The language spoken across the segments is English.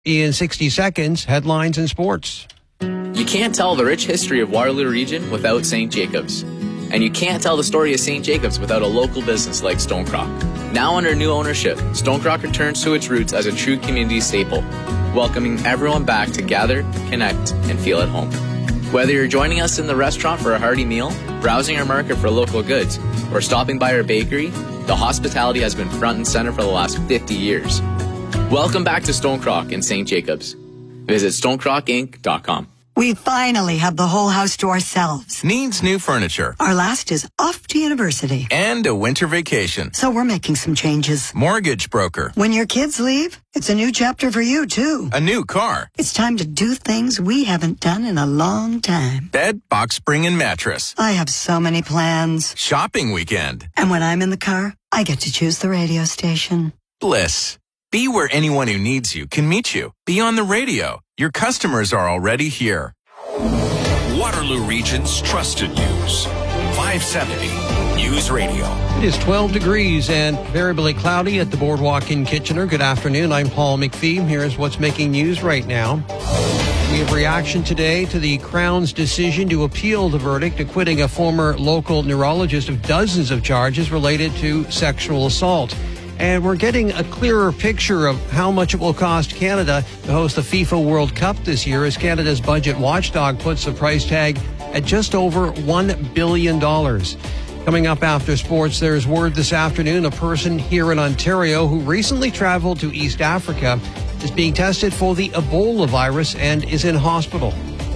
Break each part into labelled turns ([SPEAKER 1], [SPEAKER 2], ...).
[SPEAKER 1] In 60 seconds, headlines and sports.
[SPEAKER 2] You can't tell the rich history of Waterloo Region without St. Jacobs. And you can't tell the story of St. Jacobs without a local business like Stonecrock. Now under new ownership, Stonecrock returns to its roots as a true community staple, welcoming everyone back to gather, connect, and feel at home. Whether you're joining us in the restaurant for a hearty meal, browsing our market for local goods, or stopping by our bakery, the hospitality has been front and center for the last 50 years. Welcome back to Stonecrock in St. Jacobs. Visit stonecrockinc.com.
[SPEAKER 3] We finally have the whole house to ourselves.
[SPEAKER 4] Needs new furniture.
[SPEAKER 3] Our last is off to university.
[SPEAKER 4] And a winter vacation.
[SPEAKER 3] So we're making some changes.
[SPEAKER 4] Mortgage broker.
[SPEAKER 3] When your kids leave, it's a new chapter for you, too.
[SPEAKER 4] A new car.
[SPEAKER 3] It's time to do things we haven't done in a long time.
[SPEAKER 4] Bed, box spring, and mattress.
[SPEAKER 3] I have so many plans.
[SPEAKER 4] Shopping weekend.
[SPEAKER 3] And when I'm in the car, I get to choose the radio station.
[SPEAKER 4] Bliss. Be where anyone who needs you can meet you. Be on the radio. Your customers are already here.
[SPEAKER 5] Waterloo Region's trusted news. 570 News Radio.
[SPEAKER 1] It is 12 degrees and variably cloudy at the Boardwalk in Kitchener. Good afternoon. I'm Paul McPhee. Here's what's making news right now. We have reaction today to the Crown's decision to appeal the verdict acquitting a former local neurologist of dozens of charges related to sexual assault. And we're getting a clearer picture of how much it will cost Canada to host the FIFA World Cup this year as Canada's budget watchdog puts the price tag at just over $1 billion. Coming up after sports, there's word this afternoon a person here in Ontario who recently traveled to East Africa is being tested for the Ebola virus and is in hospital.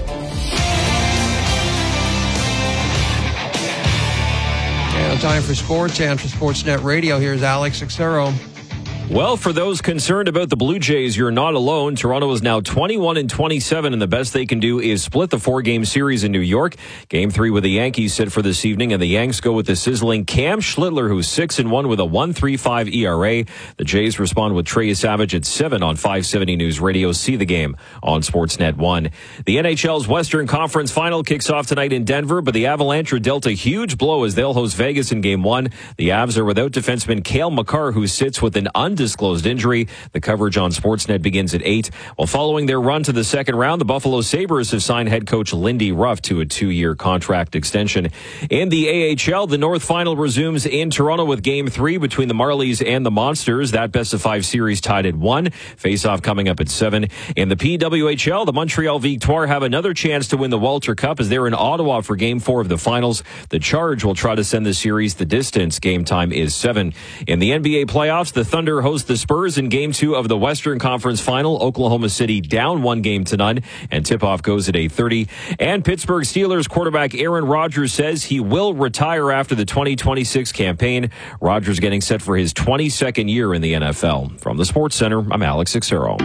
[SPEAKER 1] Time for sports and for Sportsnet Radio. Here's Alex Xero.
[SPEAKER 6] Well, for those concerned about the Blue Jays, you're not alone. Toronto is now 21-27, and the best they can do is split the 4-game series in New York. Game 3 with the Yankees set for this evening, and the Yanks go with the sizzling Cam Schlittler, who's 6-1 with a 1.35 ERA. The Jays respond with Trey Savage at 7 on 570 News Radio. See the game on Sportsnet 1. The NHL's Western Conference Final kicks off tonight in Denver, but the Avalanche are dealt a huge blow as they'll host Vegas in Game 1. The Avs are without defenseman Cale Makar, who sits with an undisclosed injury. The coverage on Sportsnet begins at 8. While following their run to the second round, the Buffalo Sabres have signed head coach Lindy Ruff to a 2-year contract extension. In the AHL, the North Final resumes in Toronto with Game 3 between the Marlies and the Monsters. That best-of-5 series tied at 1. Face-off coming up at 7. In the PWHL, the Montreal Victoire have another chance to win the Walter Cup as they're in Ottawa for Game 4 of the finals. The Charge will try to send the series the distance. Game time is 7. In the NBA playoffs, the Thunder host the Spurs in Game 2 of the Western Conference Final. Oklahoma City down 1-0, and tip-off goes at 8:30. And Pittsburgh Steelers quarterback Aaron Rodgers says he will retire after the 2026 campaign. Rodgers getting set for his 22nd year in the NFL. From the Sports Center, I'm Alex Xero.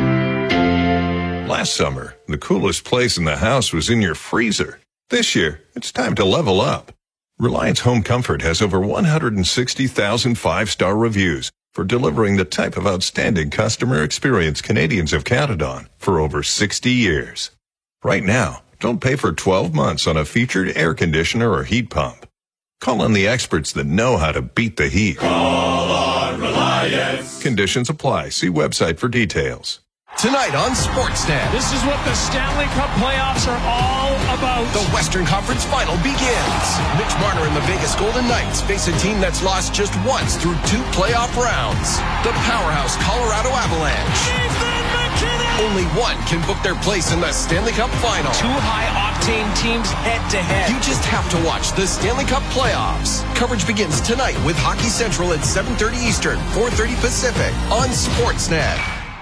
[SPEAKER 7] Last summer, the coolest place in the house was in your freezer. This year, it's time to level up. Reliance Home Comfort has over 160,000 5-star reviews for delivering the type of outstanding customer experience Canadians have counted on for over 60 years. Right now, don't pay for 12 months on a featured air conditioner or heat pump. Call on the experts that know how to beat the heat.
[SPEAKER 8] Call on Reliance.
[SPEAKER 7] Conditions apply. See website for details.
[SPEAKER 5] Tonight on Sportsnet.
[SPEAKER 9] This is what the Stanley Cup playoffs are all about.
[SPEAKER 5] The Western Conference Final begins. Mitch Marner and the Vegas Golden Knights face a team that's lost just once through 2 playoff rounds. The powerhouse Colorado Avalanche.
[SPEAKER 9] Nathan MacKinnon!
[SPEAKER 5] Only one can book their place in the Stanley Cup Final.
[SPEAKER 9] 2 high-octane teams head-to-head.
[SPEAKER 5] You just have to watch the Stanley Cup playoffs. Coverage begins tonight with Hockey Central at 7:30 Eastern, 4:30 Pacific on Sportsnet.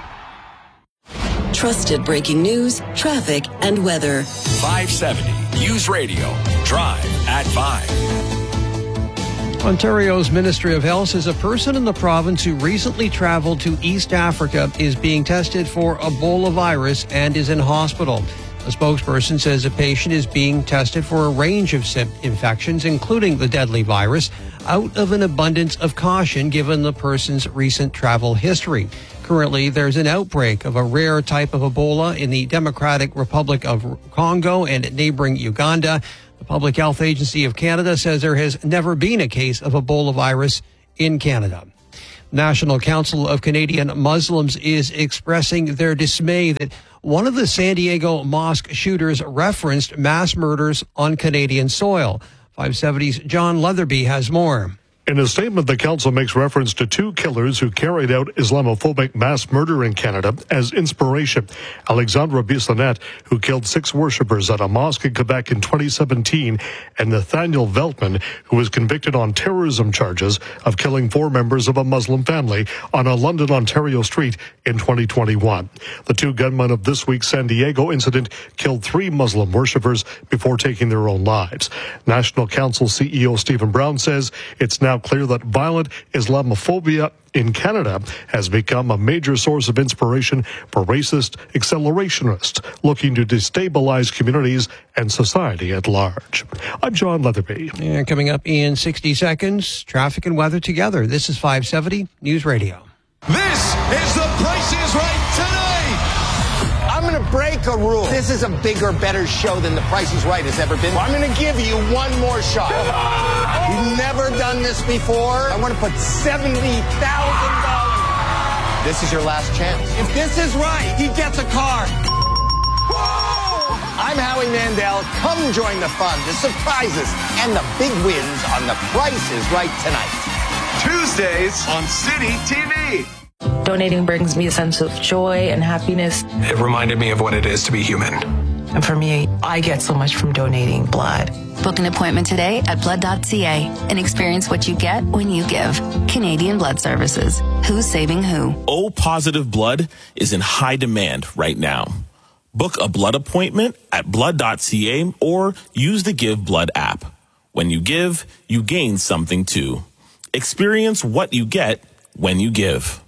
[SPEAKER 10] Trusted breaking news, traffic, and weather.
[SPEAKER 5] 570 News Radio. Drive at 5.
[SPEAKER 1] Ontario's Ministry of Health says a person in the province who recently traveled to East Africa is being tested for Ebola virus and is in hospital. A spokesperson says a patient is being tested for a range of infections, including the deadly virus, out of an abundance of caution given the person's recent travel history. Currently, there's an outbreak of a rare type of Ebola in the Democratic Republic of Congo and neighboring Uganda. The Public Health Agency of Canada says there has never been a case of Ebola virus in Canada. National Council of Canadian Muslims is expressing their dismay that one of the San Diego mosque shooters referenced mass murders on Canadian soil. 570's John Leatherby has more.
[SPEAKER 11] In a statement, the council makes reference to two killers who carried out Islamophobic mass murder in Canada as inspiration. Alexandre Bissonnette, who killed 6 worshippers at a mosque in Quebec in 2017, and Nathaniel Veltman, who was convicted on terrorism charges of killing 4 members of a Muslim family on a London, Ontario street in 2021. The 2 gunmen of this week's San Diego incident killed 3 Muslim worshippers before taking their own lives. National Council CEO Stephen Brown says it's now clear that violent Islamophobia in Canada has become a major source of inspiration for racist accelerationists looking to destabilize communities and society at large. I'm John Leatherby.
[SPEAKER 1] And coming up in 60 seconds, traffic and weather together. This is 570 News Radio.
[SPEAKER 5] This is The Price is Right tonight.
[SPEAKER 12] I'm going to break a rule. This is a bigger, better show than The Price is Right has ever been. I'm going to give you one more shot. We've never done this before. I want to put $70,000. This is your last chance. If this is right, he gets a car. Whoa! I'm Howie Mandel. Come join the fun, the surprises, and the big wins on The Price is Right tonight.
[SPEAKER 5] Tuesdays on City TV.
[SPEAKER 13] Donating brings me a sense of joy and happiness.
[SPEAKER 14] It reminded me of what it is to be human.
[SPEAKER 13] And for me, I get so much from donating blood.
[SPEAKER 15] Book an appointment today at blood.ca and experience what you get when you give. Canadian Blood Services. Who's saving who?
[SPEAKER 16] O-positive blood is in high demand right now. Book a blood appointment at blood.ca or use the Give Blood app. When you give, you gain something too. Experience what you get when you give.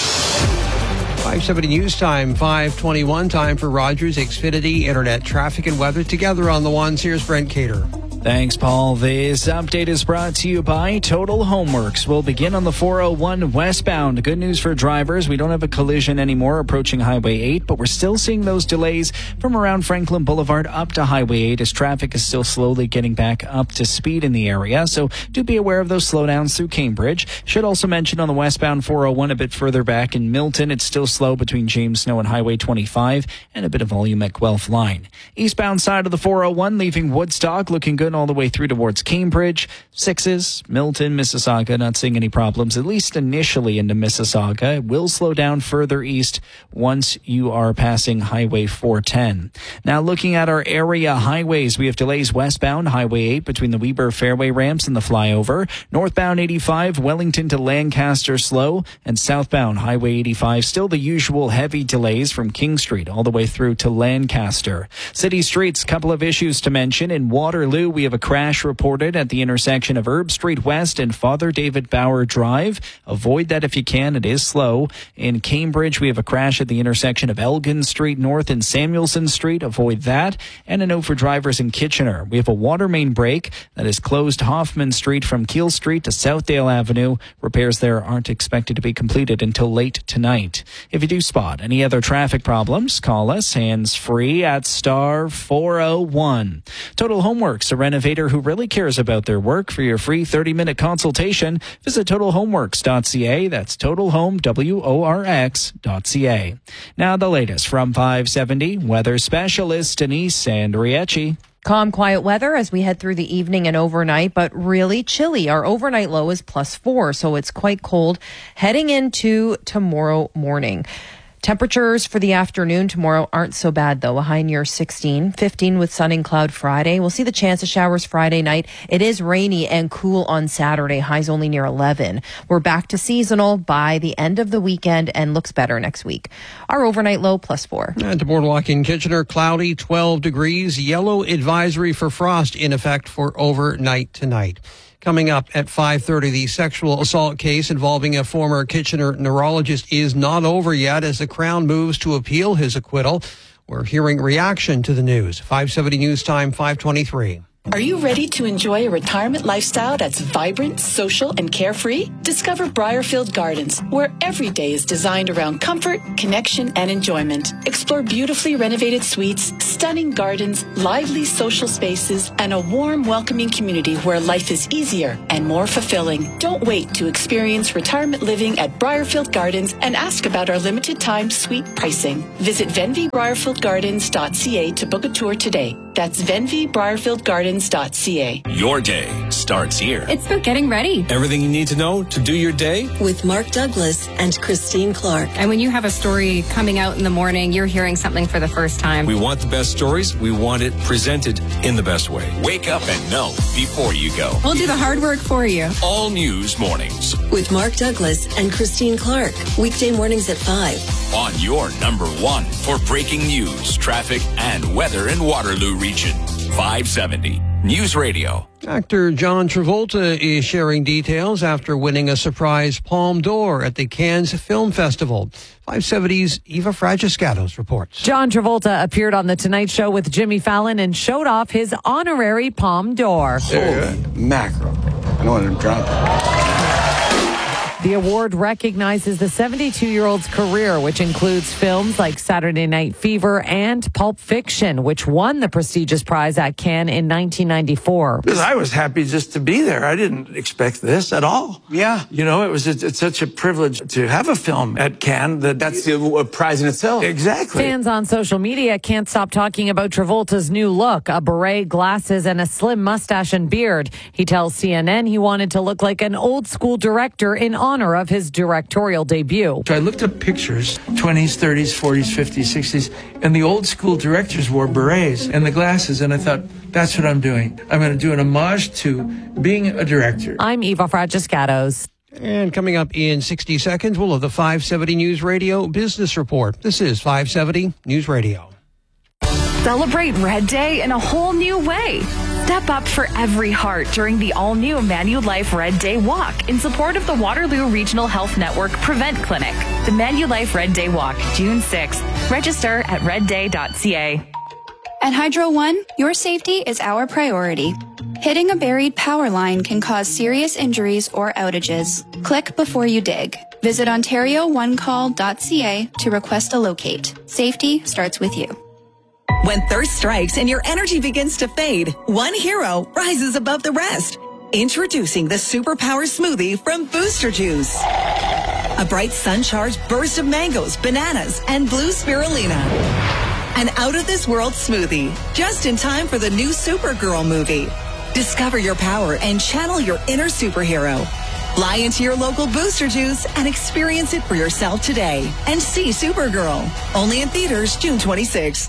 [SPEAKER 1] 570 News Time, 521. Time for Rogers Xfinity Internet traffic and weather together on the ones. Here's Brent Cater.
[SPEAKER 17] Thanks, Paul. This update is brought to you by Total Homeworks. We'll begin on the 401 westbound. Good news for drivers. We don't have a collision anymore approaching Highway 8, but we're still seeing those delays from around Franklin Boulevard up to Highway 8 as traffic is still slowly getting back up to speed in the area. So do be aware of those slowdowns through Cambridge. Should also mention on the westbound 401 a bit further back in Milton, it's still slow between James Snow and Highway 25 and a bit of volume at Guelph Line. Eastbound side of the 401 leaving Woodstock looking good all the way through towards Cambridge. 6s, Milton, Mississauga, not seeing any problems, at least initially into Mississauga. It will slow down further east once you are passing Highway 410. Now looking at our area highways, we have delays westbound Highway 8 between the Weber Fairway ramps and the flyover. Northbound 85, Wellington to Lancaster slow, and southbound Highway 85 still the usual heavy delays from King Street all the way through to Lancaster. City streets, couple of issues to mention. In Waterloo, we have a crash reported at the intersection of Herb Street West and Father David Bauer Drive. Avoid that if you can. It is slow. In Cambridge, we have a crash at the intersection of Elgin Street North and Samuelson Street. Avoid that. And a note for drivers in Kitchener. We have a water main break that is closed Hoffman Street from Keele Street to Southdale Avenue. Repairs there aren't expected to be completed until late tonight. If you do spot any other traffic problems, call us hands-free at star 401. Total Homeworks, a renovator who really cares about their work. For your free 30-minute consultation, visit totalhomeworks.ca. That's totalhomeworks.ca. Now the latest from 570 weather specialist Denise Andriecci.
[SPEAKER 18] Calm, quiet weather as we head through the evening and overnight, but really chilly. Our overnight low is +4, so it's quite cold heading into tomorrow morning. Temperatures for the afternoon tomorrow aren't so bad, though. A high near 16, 15 with sun and cloud Friday. We'll see the chance of showers Friday night. It is rainy and cool on Saturday. Highs only near 11. We're back to seasonal by the end of the weekend and looks better next week. Our overnight low +4.
[SPEAKER 1] At the Boardwalk in Kitchener, cloudy, 12 degrees. Yellow advisory for frost in effect for overnight tonight. Coming up at 5:30, the sexual assault case involving a former Kitchener neurologist is not over yet as the Crown moves to appeal his acquittal. We're hearing reaction to the news. 570 News Time, 523.
[SPEAKER 19] Are you ready to enjoy a retirement lifestyle that's vibrant, social, and carefree? Discover Briarfield Gardens, where every day is designed around comfort, connection, and enjoyment. Explore beautifully renovated suites, stunning gardens, lively social spaces, and a warm, welcoming community where life is easier and more fulfilling. Don't wait to experience retirement living at Briarfield Gardens and ask about our limited time suite pricing. Visit venvybriarfieldgardens.ca to book a tour today. That's venvybriarfieldgardens.ca.
[SPEAKER 20] Your day starts here.
[SPEAKER 21] It's about getting ready.
[SPEAKER 20] Everything you need to know to do your day
[SPEAKER 10] with Mark Douglas and Christine Clark.
[SPEAKER 21] And when you have a story coming out in the morning, you're hearing something for the first time.
[SPEAKER 20] We want the best stories. We want it presented in the best way. Wake up and know before you go.
[SPEAKER 21] We'll do the hard work for you.
[SPEAKER 20] All News Mornings
[SPEAKER 10] with Mark Douglas and Christine Clark. Weekday mornings at 5.
[SPEAKER 20] On your number one for breaking news, traffic, and weather in Waterloo Region. 570 News Radio.
[SPEAKER 1] Actor John Travolta is sharing details after winning a surprise Palme d'Or at the Cannes Film Festival. 570's Eva Fragiscatos reports.
[SPEAKER 22] John Travolta appeared on The Tonight Show with Jimmy Fallon and showed off his honorary Palme d'Or.
[SPEAKER 23] Holy mackerel. I know I'm drunk.
[SPEAKER 22] The award recognizes the 72-year-old's career, which includes films like Saturday Night Fever and Pulp Fiction, which won the prestigious prize at Cannes in 1994.
[SPEAKER 23] Because I was happy just to be there. I didn't expect this at all.
[SPEAKER 24] Yeah.
[SPEAKER 23] You know, it's such a privilege to have a film at Cannes.
[SPEAKER 24] That's a prize in itself.
[SPEAKER 23] Exactly.
[SPEAKER 22] Fans on social media can't stop talking about Travolta's new look, a beret, glasses, and a slim mustache and beard. He tells CNN he wanted to look like an old-school director in honor of his directorial debut.
[SPEAKER 23] So I looked up pictures, 20s, 30s, 40s, 50s, 60s, and the old school directors wore berets and the glasses, and I thought, that's what I'm doing. I'm going to do an homage to being a director.
[SPEAKER 22] I'm Eva Fragiscatos.
[SPEAKER 1] And coming up in 60 seconds, we'll have the 570 News Radio Business Report. This is 570 News Radio.
[SPEAKER 25] Celebrate Red Day in a whole new way. Step up for every heart during the all-new Manulife Red Day Walk in support of the Waterloo Regional Health Network Prevent Clinic. The Manulife Red Day Walk, June 6th. Register at redday.ca.
[SPEAKER 26] At Hydro One, your safety is our priority. Hitting a buried power line can cause serious injuries or outages. Click before you dig. Visit OntarioOneCall.ca to request a locate. Safety starts with you.
[SPEAKER 27] When thirst strikes and your energy begins to fade, one hero rises above the rest. Introducing the Superpower Smoothie from Booster Juice. A bright sun-charged burst of mangoes, bananas, and blue spirulina. An out-of-this-world smoothie, just in time for the new Supergirl movie. Discover your power and channel your inner superhero. Fly into your local Booster Juice and experience it for yourself today. And see Supergirl. Only in theaters June 26th.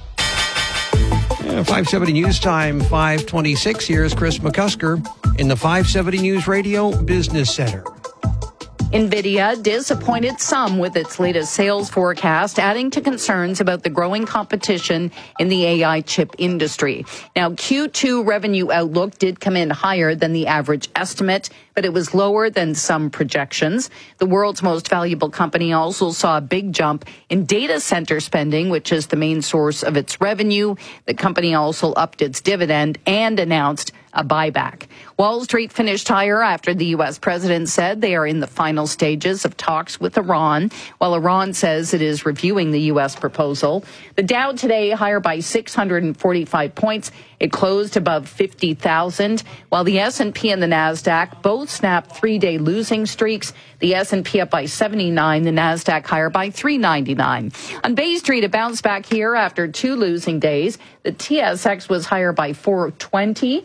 [SPEAKER 1] 570 News Time, 526. Here's Chris McCusker in the 570 News Radio Business Center.
[SPEAKER 28] NVIDIA disappointed some with its latest sales forecast, adding to concerns about the growing competition in the AI chip industry. Now, Q2 revenue outlook did come in higher than the average estimate, but it was lower than some projections. The world's most valuable company also saw a big jump in data center spending, which is the main source of its revenue. The company also upped its dividend and announced a buyback. Wall Street finished higher after the U.S. president said they are in the final stages of talks with Iran, while Iran says it is reviewing the U.S. proposal. The Dow today higher by 645 points. It closed above 50,000, while the S&P and the NASDAQ both snapped three-day losing streaks. The S&P up by 79, the NASDAQ higher by 399. On Bay Street, it bounced back here after two losing days. The TSX was higher by 420.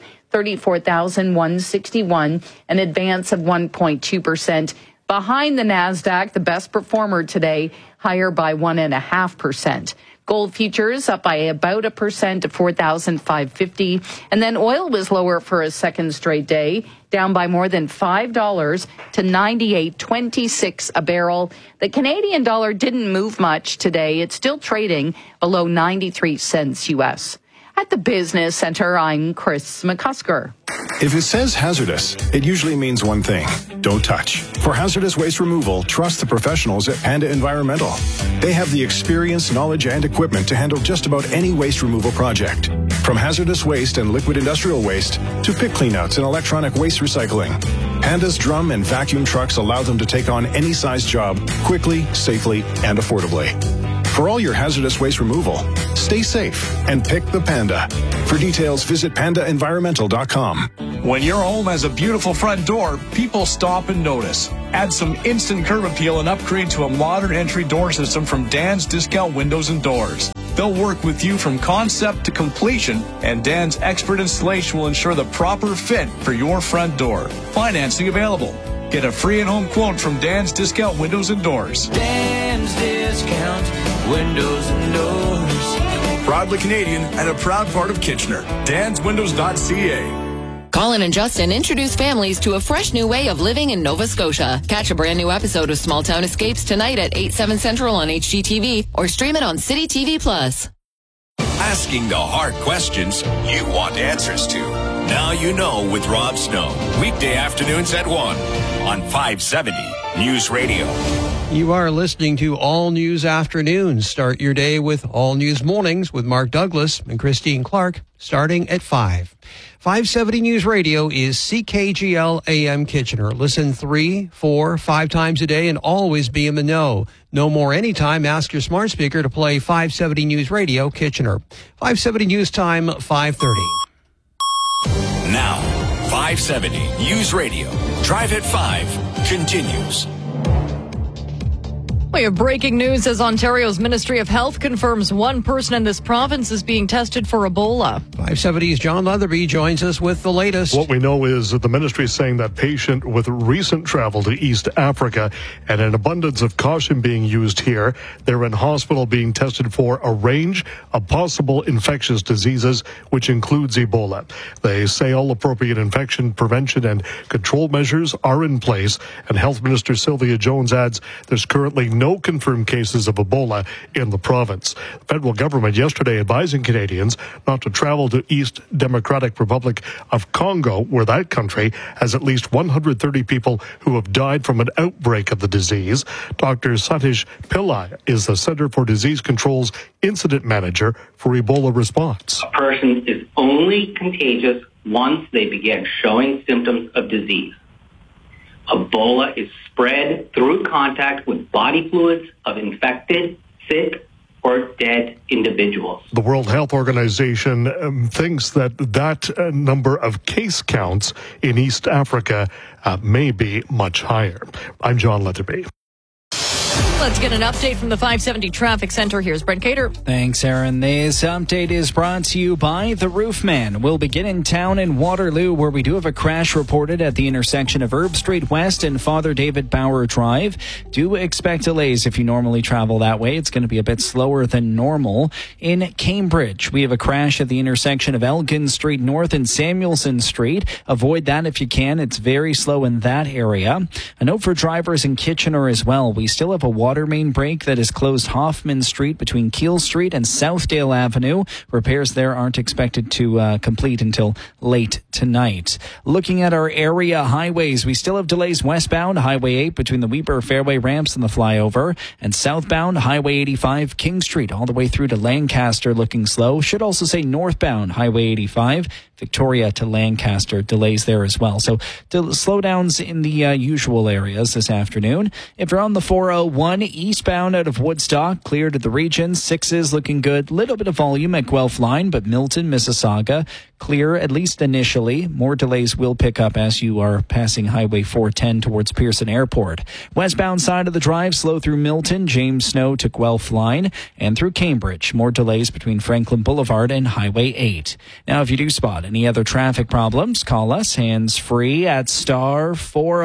[SPEAKER 28] 34,161, an advance of 1.2%. Behind the NASDAQ, the best performer today, higher by 1.5%. Gold futures up by about 1% to 4,550. And then oil was lower for a second straight day, down by more than $5 to 98.26 a barrel. The Canadian dollar didn't move much today. It's still trading below 93 cents U.S. At the Business Center, I'm Chris McCusker.
[SPEAKER 29] If it says hazardous, it usually means one thing: don't touch. For hazardous waste removal, trust the professionals at Panda Environmental. They have the experience, knowledge, and equipment to handle just about any waste removal project. From hazardous waste and liquid industrial waste to pit cleanouts and electronic waste recycling, Panda's drum and vacuum trucks allow them to take on any size job quickly, safely, and affordably. For all your hazardous waste removal, stay safe and pick the Panda. For details, visit pandaenvironmental.com.
[SPEAKER 2] When your home has a beautiful front door, people stop and notice. Add some instant curb appeal and upgrade to a modern entry door system from Dan's Discount Windows and Doors. They'll work with you from concept to completion, and Dan's expert installation will ensure the proper fit for your front door. Financing available. Get a free in-home quote from Dan's Discount Windows and Doors.
[SPEAKER 3] Dan's Discount Windows and Doors.
[SPEAKER 5] Proudly Canadian and a proud part of Kitchener. DansWindows.ca.
[SPEAKER 4] Colin and Justin introduce families to a fresh new way of living in Nova Scotia. Catch a brand new episode of Small Town Escapes tonight at 8/7 Central on HGTV or stream it on City TV Plus.
[SPEAKER 20] Asking the hard questions you want answers to. Now you know with Rob Snow. Weekday afternoons at 1 on 570 News Radio.
[SPEAKER 1] You are listening to All News Afternoons. Start your day with All News Mornings with Mark Douglas and Christine Clark starting at 5. 570 News Radio is CKGL AM Kitchener. Listen 3, 4, 5 times a day and always be in the know. No more anytime. Ask your smart speaker to play 570 News Radio Kitchener. 570 News Time, 5:30.
[SPEAKER 20] Now, 570 News Radio. Drive at 5 continues.
[SPEAKER 22] We have breaking news as Ontario's Ministry of Health confirms one person in this province is being tested for Ebola.
[SPEAKER 1] 570's John Leatherby joins us with the latest.
[SPEAKER 6] What we know is that the ministry is saying that patient with recent travel to East Africa and an abundance of caution being used here. They're in hospital being tested for a range of possible infectious diseases, which includes Ebola. They say all appropriate infection prevention and control measures are in place. And Health Minister Sylvia Jones adds there's currently no confirmed cases of Ebola in the province. The federal government yesterday advising Canadians not to travel to East Democratic Republic of Congo, where that country has at least 130 people who have died from an outbreak of the disease. Dr. Satish Pillai is the Center for Disease Control's incident manager for Ebola response.
[SPEAKER 7] A person is only contagious once they begin showing symptoms of disease. Ebola is spread through contact with body fluids of infected, sick, or dead individuals.
[SPEAKER 6] The World Health Organization thinks that number of case counts in East Africa may be much higher. I'm John Leatherby.
[SPEAKER 22] Let's get an update from the 570 Traffic Center. Here's Brent Cater.
[SPEAKER 17] Thanks, Aaron. This update is brought to you by The Roofman. We'll begin in town in Waterloo, where we do have a crash reported at the intersection of Herb Street West and Father David Bauer Drive. Do expect delays if you normally travel that way. It's going to be a bit slower than normal. In Cambridge, we have a crash at the intersection of Elgin Street North and Samuelson Street. Avoid that if you can. It's very slow in that area. A note for drivers in Kitchener as well. We still have a water main break that has closed Hoffman Street between Keele Street and Southdale Avenue. Repairs there aren't expected to complete until late tonight. Looking at our area highways, we still have delays westbound Highway 8 between the Weber Fairway ramps and the flyover, and southbound Highway 85 King Street all the way through to Lancaster looking slow. Should also say northbound Highway 85 Victoria to Lancaster, delays there as well. So slowdowns in the usual areas this afternoon. If you're on the 401 eastbound out of Woodstock, clear to the region. 6s looking good. Little bit of volume at Guelph Line, but Milton, Mississauga, clear at least initially. More delays will pick up as you are passing Highway 410 towards Pearson Airport. Westbound side of the drive, slow through Milton, James Snow to Guelph Line, and through Cambridge. More delays between Franklin Boulevard and Highway 8. Now, if you do spot any other traffic problems, call us hands-free at star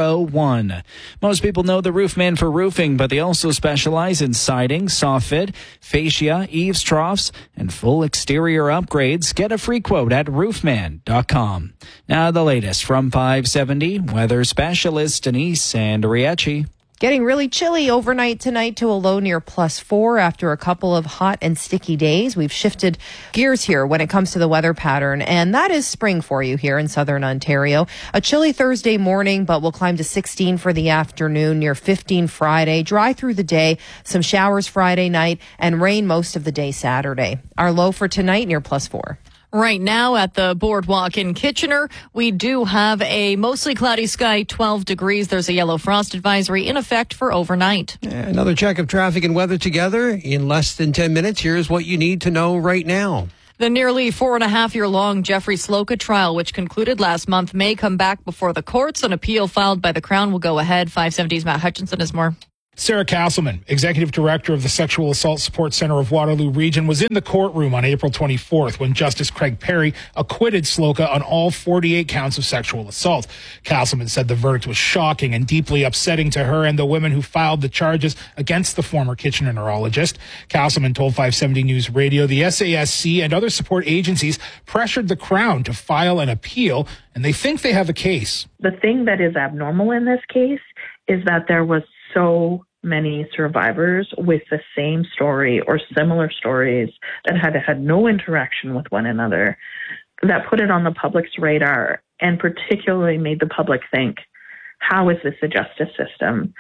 [SPEAKER 17] 401. Most people know the Roofman for roofing, but they also specialize in siding, soffit, fascia, eaves troughs, and full exterior upgrades. Get a free quote at roofman.com. Now the latest from 570 weather specialist Denise Andriachi.
[SPEAKER 18] Getting really chilly overnight tonight to a low near +4 after a couple of hot and sticky days. We've shifted gears here when it comes to the weather pattern, and that is spring for you here in southern Ontario. A chilly Thursday morning, but we'll climb to 16 for the afternoon, near 15 Friday. Dry through the day, some showers Friday night, and rain most of the day Saturday. Our low for tonight near +4.
[SPEAKER 22] Right now at the boardwalk in Kitchener, we do have a mostly cloudy sky, 12 degrees. There's a yellow frost advisory in effect for overnight.
[SPEAKER 1] Another check of traffic and weather together in less than 10 minutes. Here's what you need to know right now.
[SPEAKER 22] The nearly 4.5-year-long Jeffrey Sloka trial, which concluded last month, may come back before the courts. An appeal filed by the Crown will go ahead. 570's Matt Hutchinson has more.
[SPEAKER 8] Sarah Castleman, Executive Director of the Sexual Assault Support Center of Waterloo Region, was in the courtroom on April 24th when Justice Craig Perry acquitted Sloka on all 48 counts of sexual assault. Castleman said the verdict was shocking and deeply upsetting to her and the women who filed the charges against the former Kitchener neurologist. Castleman told 570 News Radio the SASC and other support agencies pressured the Crown to file an appeal, and they think they have a case.
[SPEAKER 9] The thing that is abnormal in this case is that there was so many survivors with the same story or similar stories that had no interaction with one another, that put it on the public's radar and particularly made the public think, how is this a justice system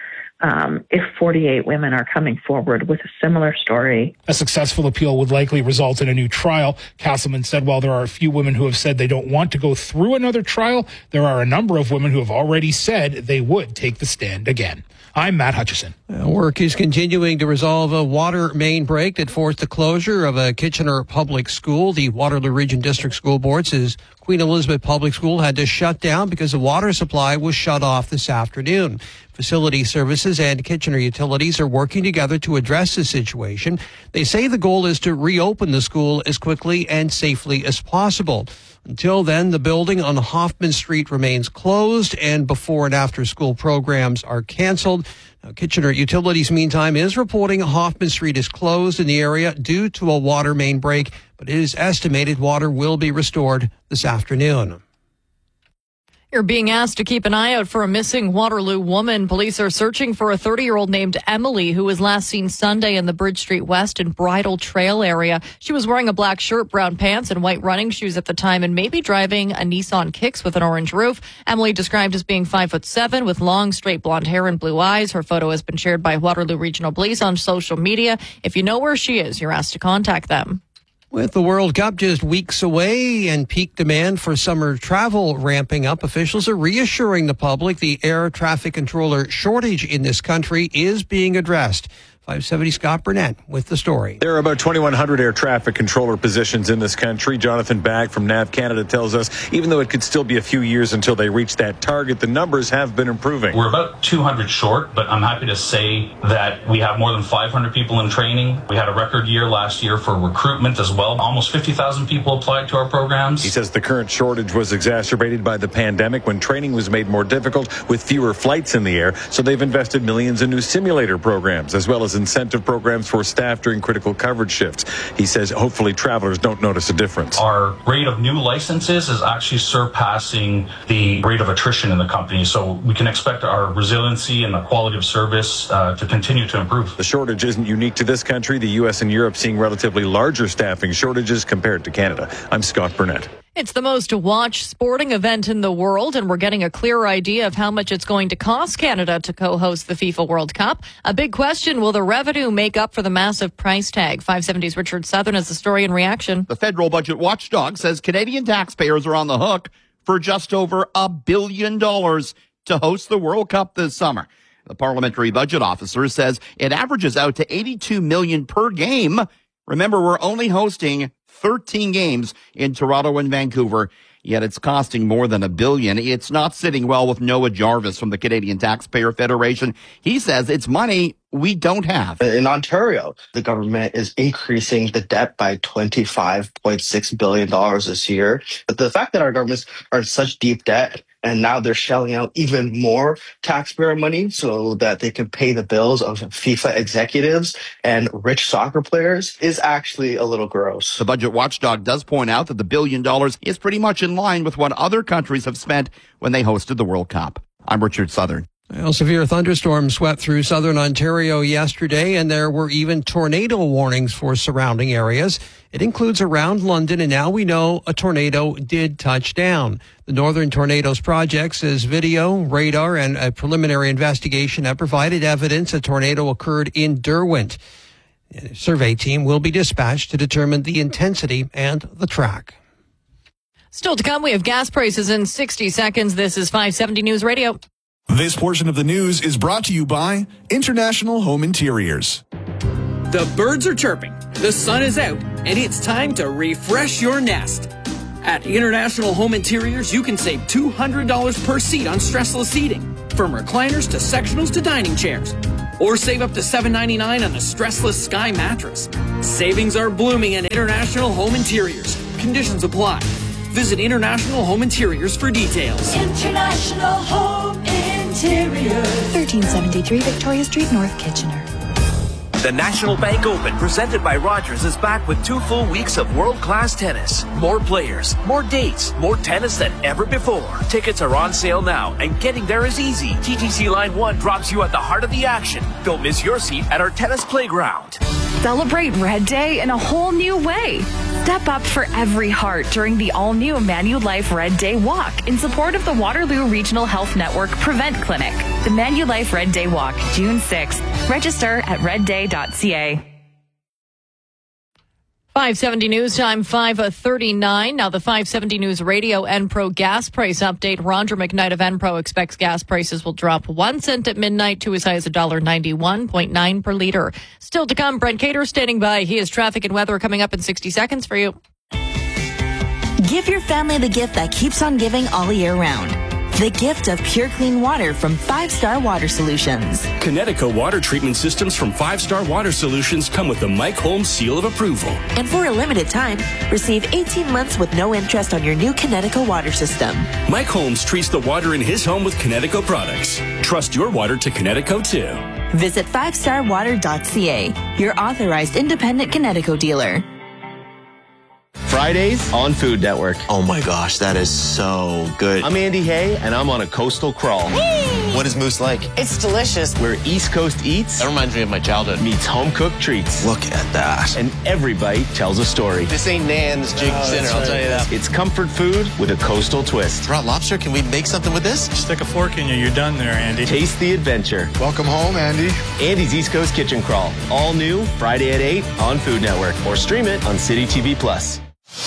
[SPEAKER 9] if 48 women are coming forward with a similar story?
[SPEAKER 8] A successful appeal would likely result in a new trial. Castleman said while there are a few women who have said they don't want to go through another trial, there are a number of women who have already said they would take the stand again. I'm Matt Hutchison.
[SPEAKER 1] Work is continuing to resolve a water main break that forced the closure of a Kitchener public school. The Waterloo Region District School Board says Queen Elizabeth Public School had to shut down because the water supply was shut off this afternoon. Facility Services and Kitchener Utilities are working together to address the situation. They say the goal is to reopen the school as quickly and safely as possible. Until then, the building on Hoffman Street remains closed and before and after school programs are canceled. Now, Kitchener Utilities, meantime, is reporting Hoffman Street is closed in the area due to a water main break, but it is estimated water will be restored this afternoon.
[SPEAKER 22] You're being asked to keep an eye out for a missing Waterloo woman. Police are searching for a 30-year-old named Emily who was last seen Sunday in the Bridge Street West and Bridle Trail area. She was wearing a black shirt, brown pants, and white running shoes at the time and maybe driving a Nissan Kicks with an orange roof. Emily described as being 5'7" with long, straight blonde hair and blue eyes. Her photo has been shared by Waterloo Regional Police on social media. If you know where she is, you're asked to contact them.
[SPEAKER 1] With the World Cup just weeks away and peak demand for summer travel ramping up, officials are reassuring the public the air traffic controller shortage in this country is being addressed. 570 Scott Burnett with the story.
[SPEAKER 11] There are about 2,100 air traffic controller positions in this country. Jonathan Bagg from NAV Canada tells us even though it could still be a few years until they reach that target, the numbers have been improving.
[SPEAKER 12] We're about 200 short, but I'm happy to say that we have more than 500 people in training. We had a record year last year for recruitment as well. Almost 50,000 people applied to our programs.
[SPEAKER 11] He says the current shortage was exacerbated by the pandemic when training was made more difficult with fewer flights in the air. So they've invested millions in new simulator programs as well as incentive programs for staff during critical coverage shifts. He says hopefully travelers don't notice a difference.
[SPEAKER 12] Our rate of new licenses is actually surpassing the rate of attrition in the company. So we can expect our resiliency and the quality of service to continue to improve.
[SPEAKER 11] The shortage isn't unique to this country. The U.S. and Europe seeing relatively larger staffing shortages compared to Canada. I'm Scott Burnett.
[SPEAKER 22] It's the most watched sporting event in the world, and we're getting a clear idea of how much it's going to cost Canada to co-host the FIFA World Cup. A big question, will the revenue make up for the massive price tag? 570's Richard Southern has the story in reaction.
[SPEAKER 13] The federal budget watchdog says Canadian taxpayers are on the hook for just over $1 billion to host the World Cup this summer. The parliamentary budget officer says it averages out to $82 million per game. Remember, we're only hosting 13 games in Toronto and Vancouver, yet it's costing more than $1 billion. It's not sitting well with Noah Jarvis from the Canadian Taxpayer Federation. He says it's money we don't have.
[SPEAKER 14] In Ontario, the government is increasing the debt by $25.6 billion this year. But the fact that our governments are in such deep debt and now they're shelling out even more taxpayer money so that they can pay the bills of FIFA executives and rich soccer players is actually a little gross.
[SPEAKER 13] The budget watchdog does point out that the $1 billion is pretty much in line with what other countries have spent when they hosted the World Cup. I'm Richard Southern.
[SPEAKER 1] Well, severe thunderstorms swept through southern Ontario yesterday, and there were even tornado warnings for surrounding areas. It includes around London, and now we know a tornado did touch down. The Northern Tornadoes Project says video, radar, and a preliminary investigation have provided evidence a tornado occurred in Derwent. A survey team will be dispatched to determine the intensity and the track.
[SPEAKER 22] Still to come, we have gas prices in 60 seconds. This is 570 News Radio.
[SPEAKER 10] This portion of the news is brought to you by International Home Interiors.
[SPEAKER 15] The birds are chirping, the sun is out, and it's time to refresh your nest. At International Home Interiors, you can save $200 per seat on stressless seating, from recliners to sectionals to dining chairs. Or save up to $7.99 on a stressless Sky mattress. Savings are blooming at International Home Interiors. Conditions apply. Visit International Home Interiors for details.
[SPEAKER 16] International Home Interiors.
[SPEAKER 19] 1373 Victoria Street, North Kitchener.
[SPEAKER 21] The National Bank Open, presented by Rogers, is back with 2 full weeks of world-class tennis. More players, more dates, more tennis than ever before. Tickets are on sale now, and getting there is easy. TTC Line 1 drops you at the heart of the action. Don't miss your seat at our tennis playground.
[SPEAKER 23] Celebrate Red Day in a whole new way. Step up for every heart during the all-new Manulife Red Day Walk in support of the Waterloo Regional Health Network Prevent Clinic. The Manulife Red Day Walk, June 6th. Register at redday.ca.
[SPEAKER 22] 570 News Time, 5:39. Now the 570 News Radio Enpro gas price update. Roger McKnight of Enpro expects gas prices will drop 1 cent at midnight to as high as $1.91.9 per liter. Still to come, Brent Cater standing by. He has traffic and weather coming up in 60 seconds for you.
[SPEAKER 24] Give your family the gift that keeps on giving all year round. The gift of pure clean water from 5 Star Water Solutions.
[SPEAKER 25] Connecticut water treatment systems from 5 Star Water Solutions come with the Mike Holmes seal of approval.
[SPEAKER 24] And for a limited time, receive 18 months with no interest on your new Connecticut water system.
[SPEAKER 25] Mike Holmes treats the water in his home with Connecticut products. Trust your water to Connecticut too.
[SPEAKER 24] Visit 5starwater.ca, your authorized independent Connecticut dealer.
[SPEAKER 26] Fridays on Food Network. Oh my gosh, that is so good. I'm Andy Hay, and I'm on a coastal crawl. What is Moose like?
[SPEAKER 30] It's delicious.
[SPEAKER 26] Where East Coast eats, that reminds me of my childhood, meets home-cooked treats. Look at that. And every bite tells a story. This ain't Nan's Jig Dinner, I'll tell you that. It's comfort food with a coastal twist. Raw lobster, can we make something with this?
[SPEAKER 31] Stick a fork in you, you're done there, Andy.
[SPEAKER 26] Taste the adventure. Welcome home, Andy. Andy's East Coast Kitchen Crawl. All new, Friday at 8 on Food Network. Or stream it on City TV Plus.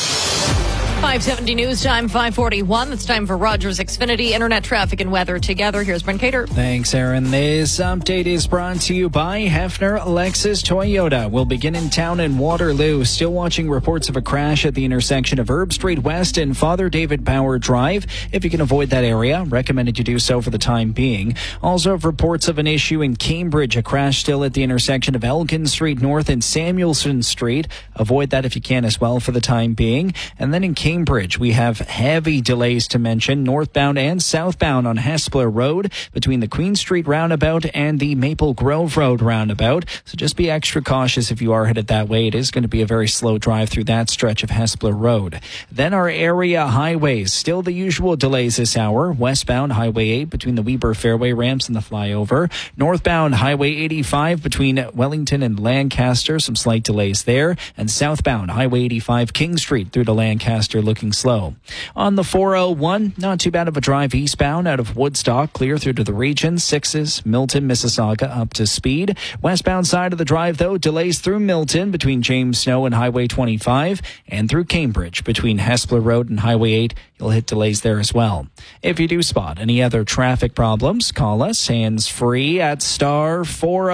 [SPEAKER 22] 570 News Time, 5:41. It's time for Rogers Xfinity Internet Traffic and Weather together. Here's Brent Cater.
[SPEAKER 17] Thanks, Aaron. This update is brought to you by Hefner Lexus Toyota. We'll begin in town in Waterloo. Still watching reports of a crash at the intersection of Herb Street West and Father David Power Drive. If you can avoid that area, recommended you do so for the time being. Also have reports of an issue in Cambridge, a crash still at the intersection of Elgin Street North and Samuelson Street. Avoid that if you can as well for the time being. And then in Cambridge, we have heavy delays to mention, northbound and southbound on Hespeler Road between the Queen Street roundabout and the Maple Grove Road roundabout. So just be extra cautious if you are headed that way. It is going to be a very slow drive through that stretch of Hespeler Road. Then our area highways, still the usual delays this hour. Westbound Highway 8 between the Weber Fairway ramps and the flyover. Northbound Highway 85 between Wellington and Lancaster, some slight delays there. And southbound Highway 85 King Street through to Lancaster looking slow. On the 401, not too bad of a drive eastbound out of Woodstock, clear through to the region. 6s, Milton, Mississauga up to speed. Westbound side of the drive, though, delays through Milton between James Snow and Highway 25 and through Cambridge between Hespeler Road and Highway 8. You'll hit delays there as well. If you do spot any other traffic problems, call us hands-free at star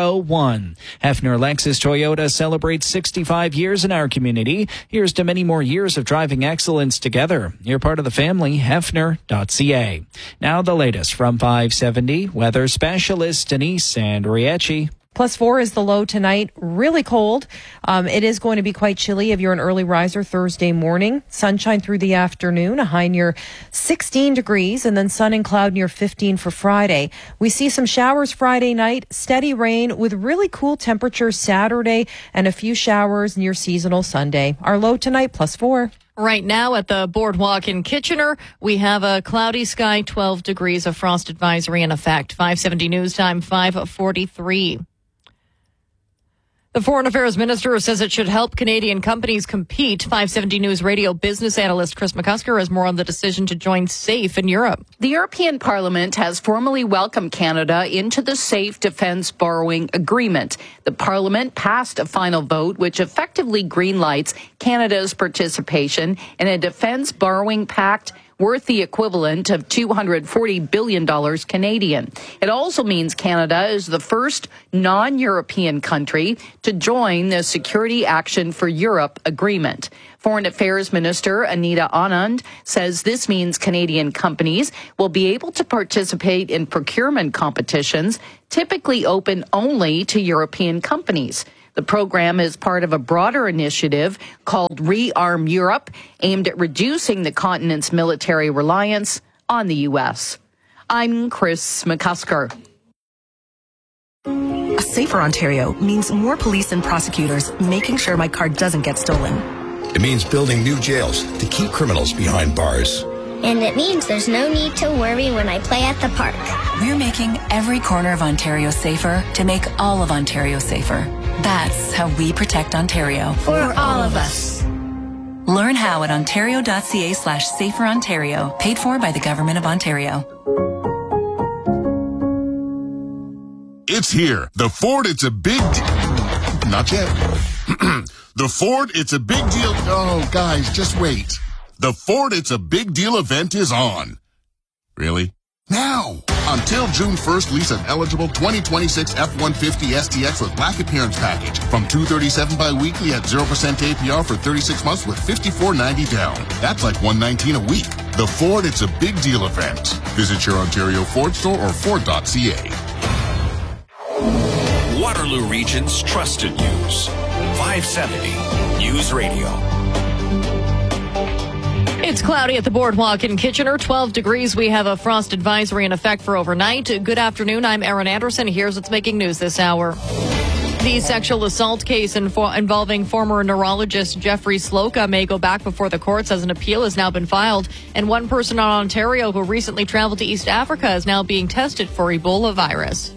[SPEAKER 17] 401. Hefner Lexus Toyota celebrates 65 years in our community. Here's to many more years of driving excellence together. You're part of the family, Hefner.ca. Now the latest from 570 weather specialist Denise Andriecci.
[SPEAKER 18] +4 is the low tonight. Really cold. It is going to be quite chilly if you're an early riser Thursday morning. Sunshine through the afternoon, a high near 16 degrees, and then sun and cloud near 15 for Friday. We see some showers Friday night, steady rain with really cool temperatures Saturday, and a few showers near seasonal Sunday. Our low tonight, +4.
[SPEAKER 22] Right now at the Boardwalk in Kitchener, we have a cloudy sky, 12 degrees, a frost advisory in effect. 570 News Time, 5:43. The Foreign Affairs Minister says it should help Canadian companies compete. 570 News Radio business analyst Chris McCusker has more on the decision to join SAFE in Europe.
[SPEAKER 2] The European Parliament has formally welcomed Canada into the SAFE Defence Borrowing Agreement. The Parliament passed a final vote which effectively greenlights Canada's participation in a defence borrowing pact worth the equivalent of $240 billion Canadian. It also means Canada is the first non-European country to join the Security Action for Europe agreement. Foreign Affairs Minister Anita Anand says this means Canadian companies will be able to participate in procurement competitions typically open only to European companies. The program is part of a broader initiative called Rearm Europe, aimed at reducing the continent's military reliance on the U.S. I'm Chris McCusker.
[SPEAKER 3] A safer Ontario means more police and prosecutors making sure my car doesn't get stolen.
[SPEAKER 4] It means building new jails to keep criminals behind bars.
[SPEAKER 5] And it means there's no need to worry when I play at the park.
[SPEAKER 19] We're making every corner of Ontario safer to make all of Ontario safer. That's how we protect Ontario.
[SPEAKER 5] For all of us.
[SPEAKER 19] Learn how at ontario.ca/saferontario. Paid for by the Government of Ontario.
[SPEAKER 31] It's here. The Ford, it's a big not yet. The Ford, it's a big deal. Oh, guys, just wait. The Ford It's a Big Deal event is on. Really? Now! Until June 1st, lease an eligible 2026 F-150 STX with black appearance package from $237 bi-weekly at 0% APR for 36 months with $54.90 down. That's like $119 a week. The Ford It's a Big Deal event. Visit your Ontario Ford store or Ford.ca.
[SPEAKER 6] Waterloo Region's trusted news. 570 News Radio.
[SPEAKER 22] It's cloudy at the Boardwalk in Kitchener, 12 degrees. We have a frost advisory in effect for overnight. Good afternoon. I'm Erin Anderson. Here's what's making news this hour. The sexual assault case involving former neurologist Jeffrey Sloka may go back before the courts as an appeal has now been filed. And one person in Ontario who recently traveled to East Africa is now being tested for Ebola virus.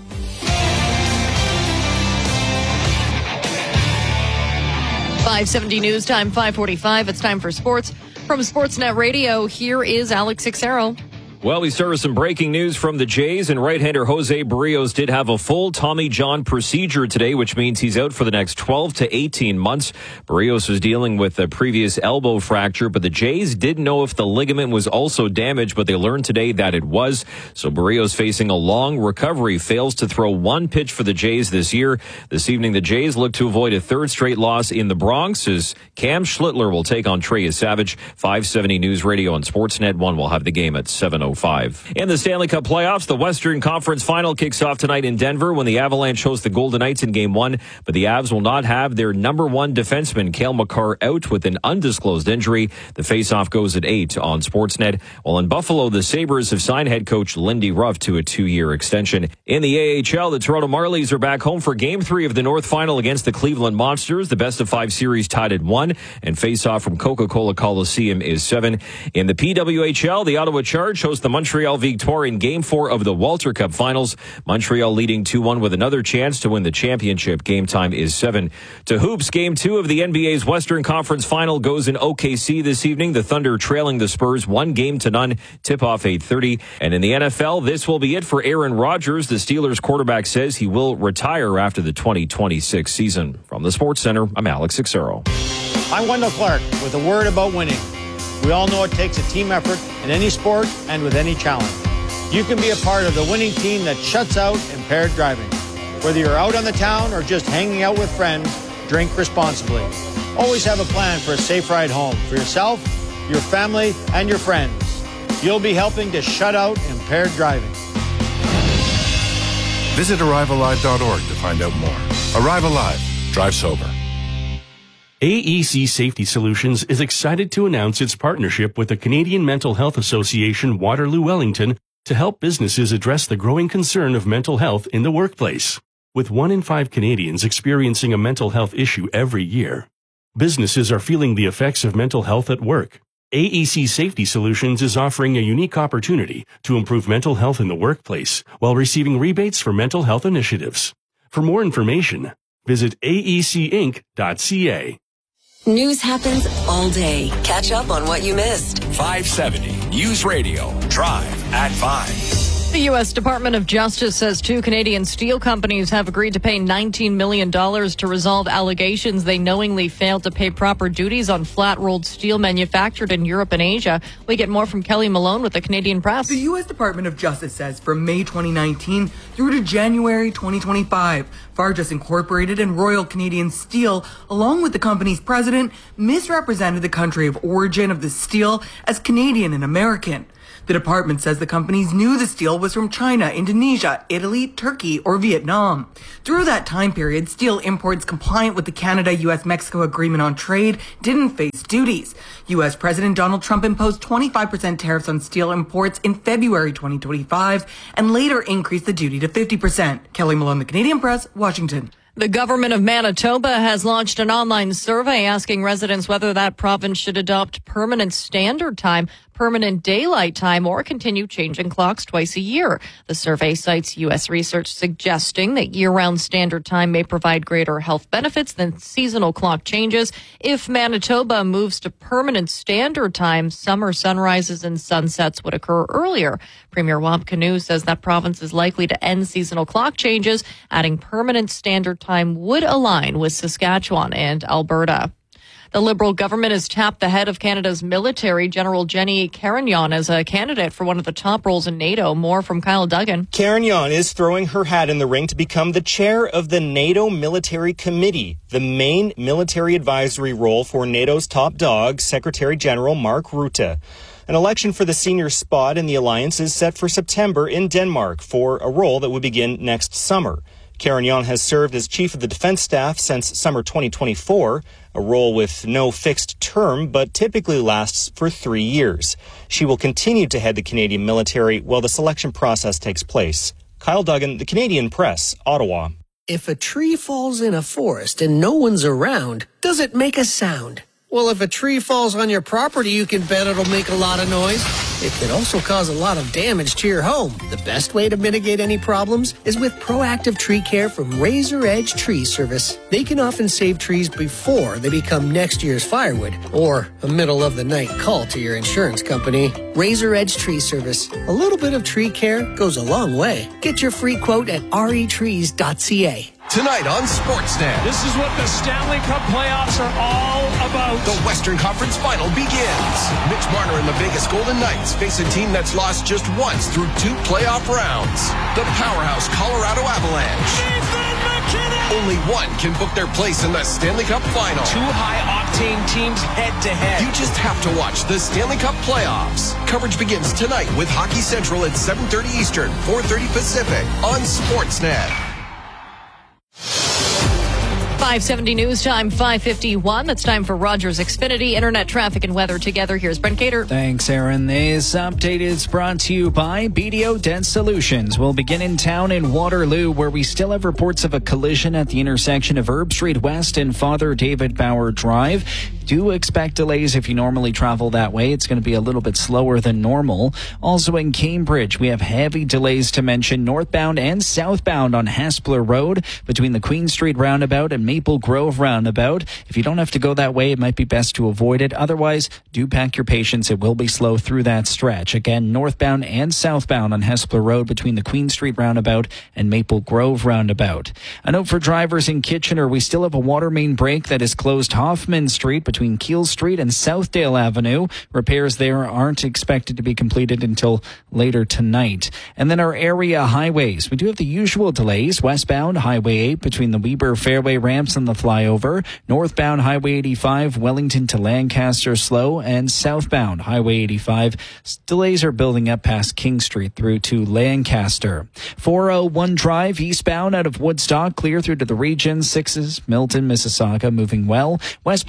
[SPEAKER 22] .570 News Time, 5:45. It's time for sports. From Sportsnet Radio, here is Alex Ixero.
[SPEAKER 7] Well, we start with some breaking news from the Jays, and right-hander Jose Barrios did have a full Tommy John procedure today, which means he's out for the next 12 to 18 months. Barrios was dealing with a previous elbow fracture, but the Jays didn't know if the ligament was also damaged, but they learned today that it was. So Barrios facing a long recovery, fails to throw one pitch for the Jays this year. This evening, the Jays look to avoid a third straight loss in the Bronx as Cam Schlittler will take on Trey Savage. 570 News Radio and Sportsnet 1 will have the game at 7:05. In the Stanley Cup playoffs, the Western Conference Final kicks off tonight in Denver when the Avalanche host the Golden Knights in Game 1. But the Avs will not have their number one defenseman, Cale Makar, out with an undisclosed injury. The faceoff goes at 8 on Sportsnet. While in Buffalo, the Sabres have signed head coach Lindy Ruff to a 2-year extension. In the AHL, the Toronto Marlies are back home for Game 3 of the North Final against the Cleveland Monsters. The best-of-5 series tied at 1, and faceoff from Coca-Cola Coliseum is 7. In the PWHL, the Ottawa Charge host the Montreal Victoire in Game 4 of the Walter Cup Finals. Montreal leading 2-1 with another chance to win the championship. Game time is 7. To hoops, Game 2 of the NBA's Western Conference Final goes in OKC this evening. The Thunder trailing the Spurs 1-0. Tip-off 8:30. And in the NFL, this will be it for Aaron Rodgers. The Steelers quarterback says he will retire after the 2026 season. From the Sports Center, I'm Alex Ixero.
[SPEAKER 20] I'm Wendell Clark with a word about winning. We all know it takes a team effort in any sport and with any challenge. You can be a part of the winning team that shuts out impaired driving. Whether you're out on the town or just hanging out with friends, drink responsibly. Always have a plan for a safe ride home for yourself, your family, and your friends. You'll be helping to shut out impaired driving.
[SPEAKER 27] Visit ArriveAlive.org to find out more. Arrive Alive. Drive sober.
[SPEAKER 25] AEC Safety Solutions is excited to announce its partnership with the Canadian Mental Health Association Waterloo Wellington to help businesses address the growing concern of mental health in the workplace. With 1 in 5 Canadians experiencing a mental health issue every year, businesses are feeling the effects of mental health at work. AEC Safety Solutions is offering a unique opportunity to improve mental health in the workplace while receiving rebates for mental health initiatives. For more information, Visit aecinc.ca.
[SPEAKER 1] News happens all day. Catch up on what you missed.
[SPEAKER 6] 570 News Radio. Drive at 5.
[SPEAKER 22] The U.S. Department of Justice says 2 Canadian steel companies have agreed to pay $19 million to resolve allegations they knowingly failed to pay proper duties on flat-rolled steel manufactured in Europe and Asia. We get more from Kelly Malone with the Canadian Press.
[SPEAKER 8] The U.S. Department of Justice says from May 2019 through to January 2025, Fargus Incorporated and Royal Canadian Steel, along with the company's president, misrepresented the country of origin of the steel as Canadian and American. The department says the companies knew the steel was from China, Indonesia, Italy, Turkey, or Vietnam. Through that time period, steel imports compliant with the Canada-U.S.-Mexico Agreement on Trade didn't face duties. U.S. President Donald Trump imposed 25% tariffs on steel imports in February 2025 and later increased the duty to 50%. Kelly Malone, the Canadian Press, Washington.
[SPEAKER 22] The government of Manitoba has launched an online survey asking residents whether that province should adopt permanent standard time, permanent daylight time, or continue changing clocks twice a year. The survey cites U.S. research suggesting that year-round standard time may provide greater health benefits than seasonal clock changes. If Manitoba moves to permanent standard time, summer sunrises and sunsets would occur earlier. Premier Wab Kinew says that province is likely to end seasonal clock changes, adding permanent standard time would align with Saskatchewan and Alberta. The Liberal government has tapped the head of Canada's military, General Jenny Carignan, as a candidate for one of the top roles in NATO. More from Kyle Duggan.
[SPEAKER 9] Carignan is throwing her hat in the ring to become the chair of the NATO Military Committee, the main military advisory role for NATO's top dog, Secretary General Mark Rutte. An election for the senior spot in the alliance is set for September in Denmark for a role that would begin next summer. Carignan has served as chief of the defense staff since summer 2024, a role with no fixed term but typically lasts for 3 years. She will continue to head the Canadian military while the selection process takes place. Kyle Duggan, the Canadian Press, Ottawa.
[SPEAKER 10] If a tree falls in a forest and no one's around, does it make a sound? Well, if a tree falls on your property, you can bet it'll make a lot of noise. It can also cause a lot of damage to your home. The best way to mitigate any problems is with proactive tree care from Razor Edge Tree Service. They can often save trees before they become next year's firewood or a middle of the night call to your insurance company. Razor Edge Tree Service. A little bit of tree care goes a long way. Get your free quote at retrees.ca.
[SPEAKER 6] Tonight on Sportsnet.
[SPEAKER 11] This is what the Stanley Cup playoffs are all about.
[SPEAKER 6] The Western Conference Final begins. Mitch Marner and the Vegas Golden Knights face a team that's lost just once through 2 playoff rounds. The powerhouse Colorado Avalanche. Only one can book their place in the Stanley Cup Final.
[SPEAKER 11] 2 high-octane teams head-to-head.
[SPEAKER 6] You just have to watch the Stanley Cup playoffs. Coverage begins tonight with Hockey Central at 7:30 Eastern, 4:30 Pacific on Sportsnet.
[SPEAKER 22] 570 News Time, 5:51. That's time for Rogers Xfinity Internet traffic and weather together. Here's Brent Cater.
[SPEAKER 17] Thanks, Aaron. This update is brought to you by BDO Dent Solutions. We'll begin in town in Waterloo, where we still have reports of a collision at the intersection of Herb Street West and Father David Bauer Drive. Do expect delays if you normally travel that way. It's going to be a little bit slower than normal. Also in Cambridge, we have heavy delays to mention northbound and southbound on Haspler Road between the Queen Street roundabout and Maple Grove roundabout. If you don't have to go that way, it might be best to avoid it. Otherwise, do pack your patience. It will be slow through that stretch. Again, northbound and southbound on Haspler Road between the Queen Street roundabout and Maple Grove roundabout. A note for drivers in Kitchener, we still have a water main break that is closed Hoffman Street between Keele Street and Southdale Avenue. Repairs there aren't expected to be completed until later tonight. And then our area highways. We do have the usual delays. Westbound Highway 8 between the Weber Fairway ramps and the flyover. Northbound Highway 85, Wellington to Lancaster slow. And southbound Highway 85, delays are building up past King Street through to Lancaster. 401 Drive eastbound out of Woodstock, clear through to the region. 6s, Milton, Mississauga moving well. Westbound side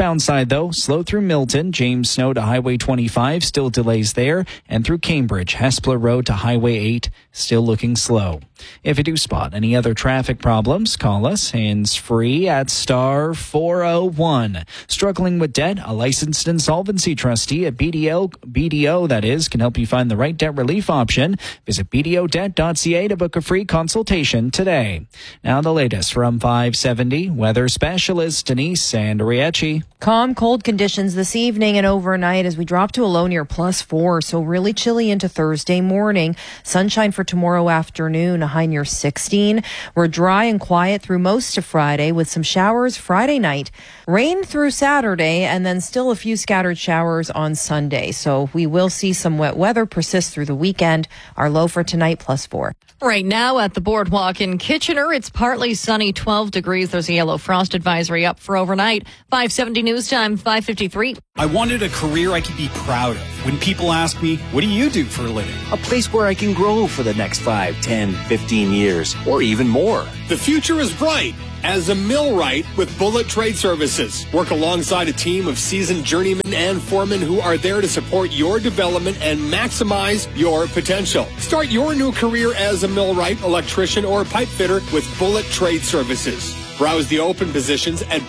[SPEAKER 17] though. Slow through Milton, James Snow to Highway 25, still delays there. And through Cambridge, Hespeler Road to Highway 8, still looking slow. If you do spot any other traffic problems, call us hands-free at star 401. Struggling with debt? A licensed insolvency trustee at BDO that is, can help you find the right debt relief option. Visit bdodebt.ca to book a free consultation today. Now the latest from 570 weather specialist Denise Andriecci.
[SPEAKER 18] Calm, cold conditions this evening and overnight as we drop to a low near +4. So really chilly into Thursday morning. Sunshine for tomorrow afternoon, a high near 16. We're dry and quiet through most of Friday with some showers Friday night. Rain through Saturday and then still a few scattered showers on Sunday. So we will see some wet weather persist through the weekend. Our low for tonight +4.
[SPEAKER 22] Right now at the Boardwalk in Kitchener, it's partly sunny, 12 degrees. There's a yellow frost advisory up for overnight. 570 news time, 5:53.
[SPEAKER 12] I wanted a career I could be proud of. When people ask me, what do you do for a living? A place where I can grow for the next 5, 10, 15 years, or even more.
[SPEAKER 13] The future is bright. As a millwright with Bullet Trade Services. Work alongside a team of seasoned journeymen and foremen who are there to support your development and maximize your potential. Start your new career as a millwright, electrician, or pipe fitter with Bullet Trade Services. Browse the open positions at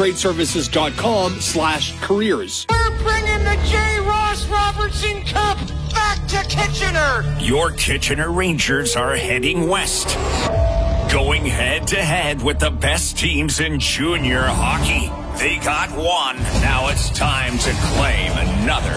[SPEAKER 13] bullettradeservices.com/careers.
[SPEAKER 14] We're bringing the J. Ross Robertson Cup back to Kitchener.
[SPEAKER 31] Your Kitchener Rangers are heading west. Going head-to-head with the best teams in junior hockey. They got one. Now it's time to claim another.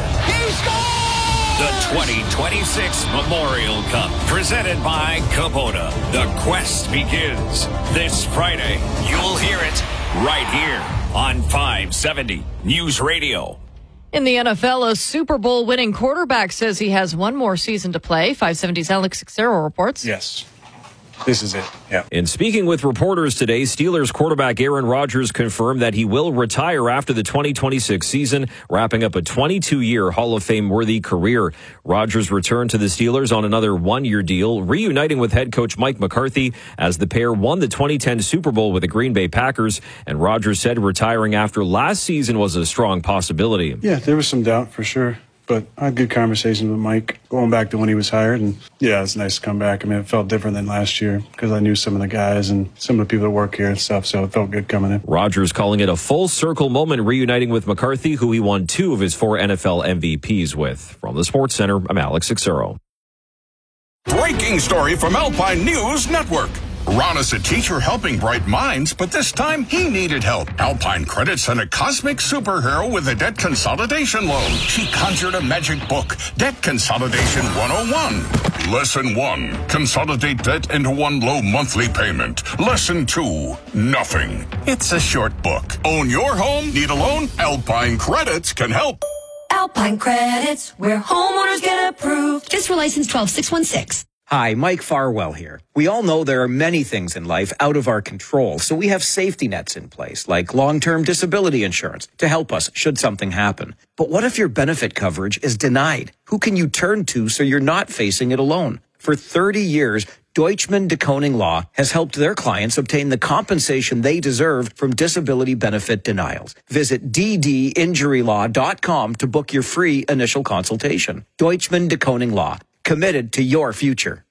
[SPEAKER 31] The 2026 Memorial Cup, presented by Kubota. The quest begins this Friday. You'll hear it right here on 570 News Radio.
[SPEAKER 22] In the NFL, a Super Bowl winning quarterback says he has one more season to play. 570's Alex Xero reports.
[SPEAKER 15] Yes. This is it. Yeah.
[SPEAKER 7] In speaking with reporters today, Steelers quarterback Aaron Rodgers confirmed that he will retire after the 2026 season, wrapping up a 22-year Hall of Fame-worthy career. Rodgers returned to the Steelers on another one-year deal, reuniting with head coach Mike McCarthy as the pair won the 2010 Super Bowl with the Green Bay Packers. And Rodgers said retiring after last season was a strong possibility.
[SPEAKER 15] Yeah, there was some doubt for sure. But I had good conversations with Mike going back to when he was hired. And yeah, it's nice to come back. I mean, it felt different than last year because I knew some of the guys and some of the people that work here and stuff. So it felt good coming in.
[SPEAKER 7] Rodgers calling it a full circle moment, reuniting with McCarthy, who he won 2 of his 4 NFL MVPs with. From the Sports Center, I'm Alex Xero.
[SPEAKER 31] Breaking story from Alpine News Network. Ron is a teacher helping bright minds, but this time he needed help. Alpine Credit sent a cosmic superhero with a debt consolidation loan. She conjured a magic book, Debt Consolidation 101. Lesson 1, consolidate debt into one low monthly payment. Lesson 2, nothing. It's a short book. Own your home? Need a loan? Alpine Credits can help.
[SPEAKER 1] Alpine Credits, where homeowners get approved. Just for license 12616.
[SPEAKER 16] Hi, Mike Farwell here. We all know there are many things in life out of our control, so we have safety nets in place, like long-term disability insurance, to help us should something happen. But what if your benefit coverage is denied? Who can you turn to so you're not facing it alone? For 30 years, Deutschman de Koning Law has helped their clients obtain the compensation they deserve from disability benefit denials. Visit ddinjurylaw.com to book your free initial consultation. Deutschman de Koning Law. Committed to your future.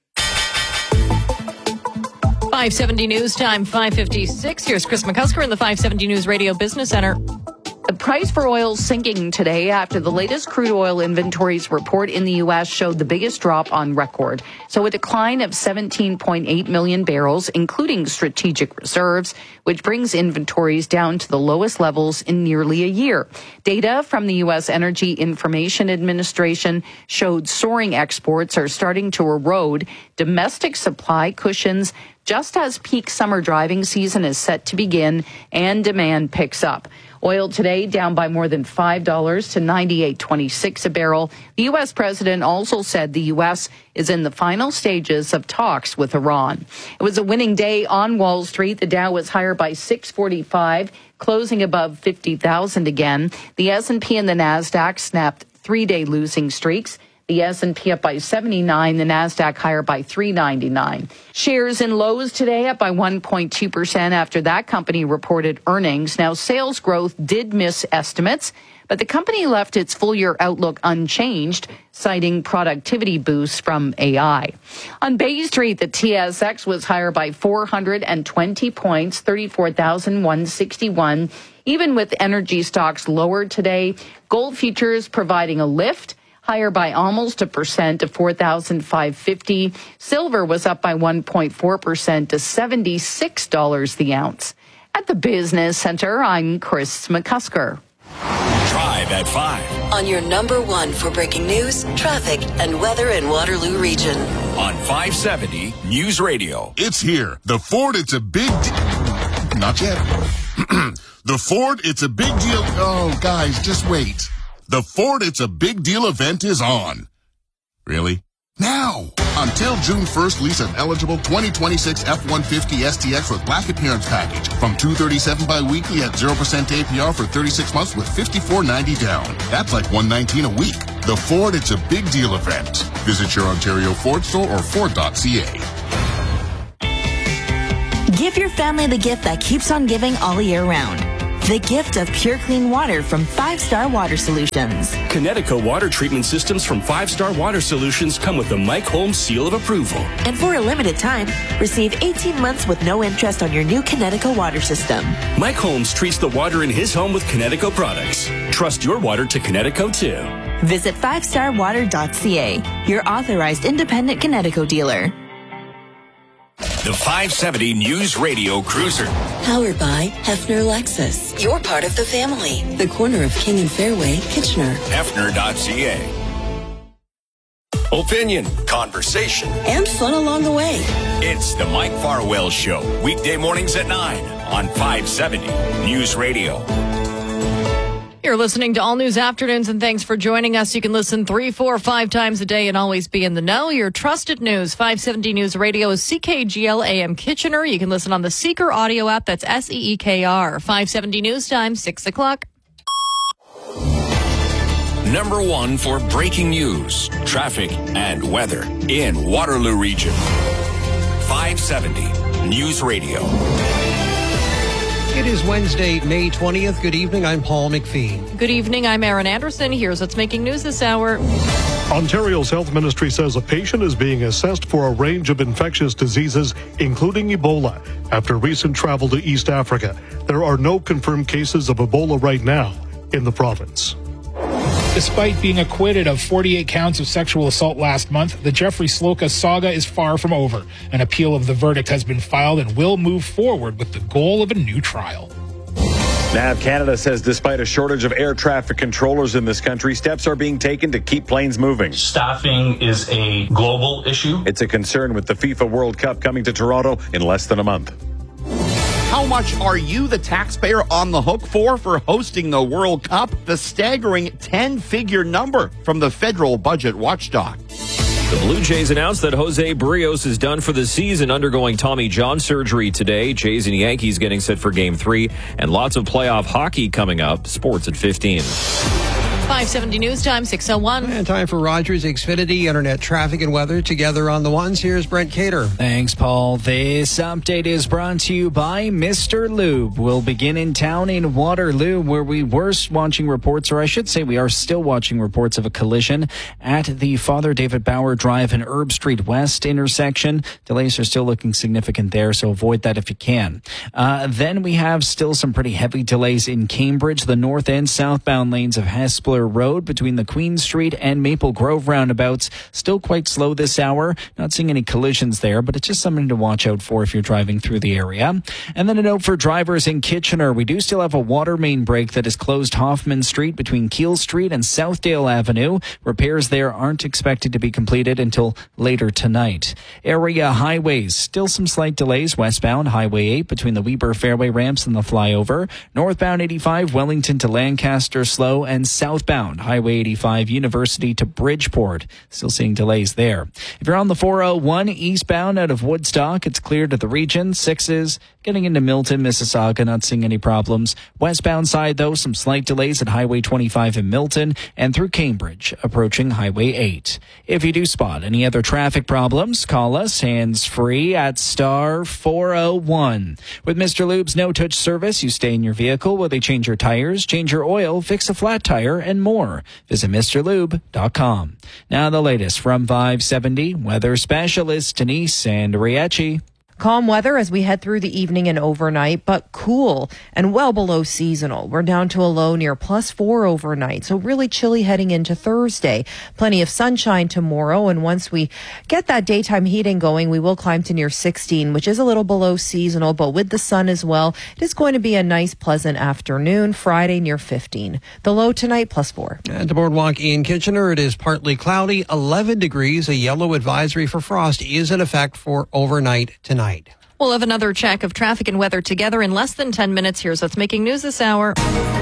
[SPEAKER 22] 570 News Time, 5:56. Here's Chris McCusker in the 570 News Radio Business Center. The price for oil sinking today after the latest crude oil inventories report in the U.S. showed the biggest drop on record. So a decline of 17.8 million barrels, including strategic reserves, which brings inventories down to the lowest levels in nearly a year. Data from the U.S. Energy Information Administration showed soaring exports are starting to erode domestic supply cushions just as peak summer driving season is set to begin and demand picks up. Oil today down by more than $5 to $98.26 a barrel. The U.S. president also said the U.S. is in the final stages of talks with Iran. It was a winning day on Wall Street. The Dow was higher by 645, closing above 50,000 again. The S&P and the NASDAQ snapped 3-day losing streaks.
[SPEAKER 2] The S&P up by 79, the Nasdaq higher by 399. Shares in Lowe's today up by 1.2% after that company reported earnings. Now, sales growth did miss estimates, but the company left its full-year outlook unchanged, citing productivity boosts from AI. On Bay Street, the TSX was higher by 420 points, 34,161. Even with energy stocks lower today, gold futures providing a lift, higher by almost 1% to 4,550. Silver was up by 1.4% to $76 the ounce. At the Business Center, I'm Chris McCusker.
[SPEAKER 3] Drive at 5.
[SPEAKER 1] On your number one for breaking news, traffic, and weather in Waterloo Region.
[SPEAKER 3] On 570 News Radio.
[SPEAKER 31] It's here. The Ford, it's a big Not yet. The Ford, it's a big deal. Oh, guys, just wait. The Ford, it's a big deal event is on. Really? Now! Until June 1st, lease an eligible 2026 F-150 STX with black appearance package from $237 bi-weekly at 0% APR for 36 months with $54.90 down. That's like $119 a week. The Ford, it's a big deal event. Visit your Ontario Ford store or Ford.ca.
[SPEAKER 4] Give your family the gift that keeps on giving all year round. The gift of pure clean water from 5 Star Water Solutions.
[SPEAKER 25] Connecticut water treatment systems from 5 Star Water Solutions come with the Mike Holmes seal of approval.
[SPEAKER 4] And for a limited time, receive 18 months with no interest on your new Connecticut water system.
[SPEAKER 25] Mike Holmes treats the water in his home with Connecticut products. Trust your water to Connecticut too.
[SPEAKER 4] Visit 5starwater.ca, your authorized independent Connecticut dealer.
[SPEAKER 3] The 570 News Radio Cruiser.
[SPEAKER 1] Powered by Hefner Lexus. You're part of the family. The corner of King and Fairway, Kitchener.
[SPEAKER 3] Hefner.ca. Opinion, conversation,
[SPEAKER 1] and fun along the way.
[SPEAKER 3] It's the Mike Farwell Show. Weekday mornings at 9 on 570 News Radio.
[SPEAKER 22] You're listening to All News Afternoons, and thanks for joining us. You can listen 3, 4, 5 times a day and always be in the know. Your trusted news, 570 News Radio is CKGL AM Kitchener. You can listen on the Seeker audio app. That's SEEKR. 570 News Time, 6 o'clock.
[SPEAKER 3] Number one for breaking news, traffic, and weather in Waterloo Region. 570 News Radio.
[SPEAKER 5] It is Wednesday, May 20th. Good evening. I'm Paul McPhee.
[SPEAKER 22] Good evening. I'm Aaron Anderson. Here's what's making news this hour.
[SPEAKER 21] Ontario's health ministry says a patient is being assessed for a range of infectious diseases, including Ebola, after recent travel to East Africa. There are no confirmed cases of Ebola right now in the province.
[SPEAKER 23] Despite being acquitted of 48 counts of sexual assault last month, the Jeffrey Slocum saga is far from over. An appeal of the verdict has been filed and will move forward with the goal of a new trial.
[SPEAKER 24] NAV Canada says despite a shortage of air traffic controllers in this country, steps are being taken to keep planes moving.
[SPEAKER 26] Staffing is a global issue.
[SPEAKER 24] It's a concern with the FIFA World Cup coming to Toronto in less than a month.
[SPEAKER 28] How much are you, the taxpayer, on the hook for hosting the World Cup? The staggering 10-figure number from the federal budget watchdog.
[SPEAKER 7] The Blue Jays announced that Jose Barrios is done for the season, undergoing Tommy John surgery today. Jays and Yankees getting set for Game 3, and lots of playoff hockey coming up. Sports at 15.
[SPEAKER 22] 570 News Time, 6:01.
[SPEAKER 5] And time for Rogers Xfinity Internet traffic and weather together on the ones. Here's Brent Cater.
[SPEAKER 17] Thanks, Paul. This update is brought to you by Mr. Lube. We'll begin in town in Waterloo, where we were watching reports, or I should say we are still watching reports of a collision at the Father David Bauer Drive and Herb Street West intersection. Delays are still looking significant there, so avoid that if you can. Then we have still some pretty heavy delays in Cambridge. The north and southbound lanes of Hespeler Road between the Queen Street and Maple Grove roundabouts still quite slow this hour. Not seeing any collisions there, but it's just something to watch out for if you're driving through the area. And then a note for drivers in Kitchener. We do still have a water main break that is closed Hoffman Street between Keele Street and Southdale Avenue. Repairs there aren't expected to be completed until later tonight. Area highways, still some slight delays westbound. Highway 8 between the Weber Fairway ramps and the flyover. Northbound 85 Wellington to Lancaster slow, and southbound westbound, Highway 85 University to Bridgeport. Still seeing delays there. If you're on the 401 eastbound out of Woodstock, it's clear to the region. 6s getting into Milton, Mississauga, not seeing any problems. Westbound side, though, some slight delays at Highway 25 in Milton and through Cambridge, approaching Highway 8. If you do spot any other traffic problems, call us hands-free at star 401. With Mr. Lube's no-touch service, you stay in your vehicle while they change your tires, change your oil, fix a flat tire, and more. Visit MrLube.com. Now the latest from 570 weather specialist Denise Andriachi.
[SPEAKER 6] Calm weather as we head through the evening and overnight, but cool and well below seasonal. We're down to a low near +4 overnight, so really chilly heading into Thursday. Plenty of sunshine tomorrow, and once we get that daytime heating going, we will climb to near 16, which is a little below seasonal, but with the sun as well, it is going to be a nice, pleasant afternoon. Friday near 15. The low tonight +4.
[SPEAKER 5] At the Boardwalk in Kitchener, it is partly cloudy, 11 degrees. A yellow advisory for frost is in effect for overnight tonight.
[SPEAKER 8] We'll have another check of traffic and weather together in less than 10 minutes. Here's what's making news this hour.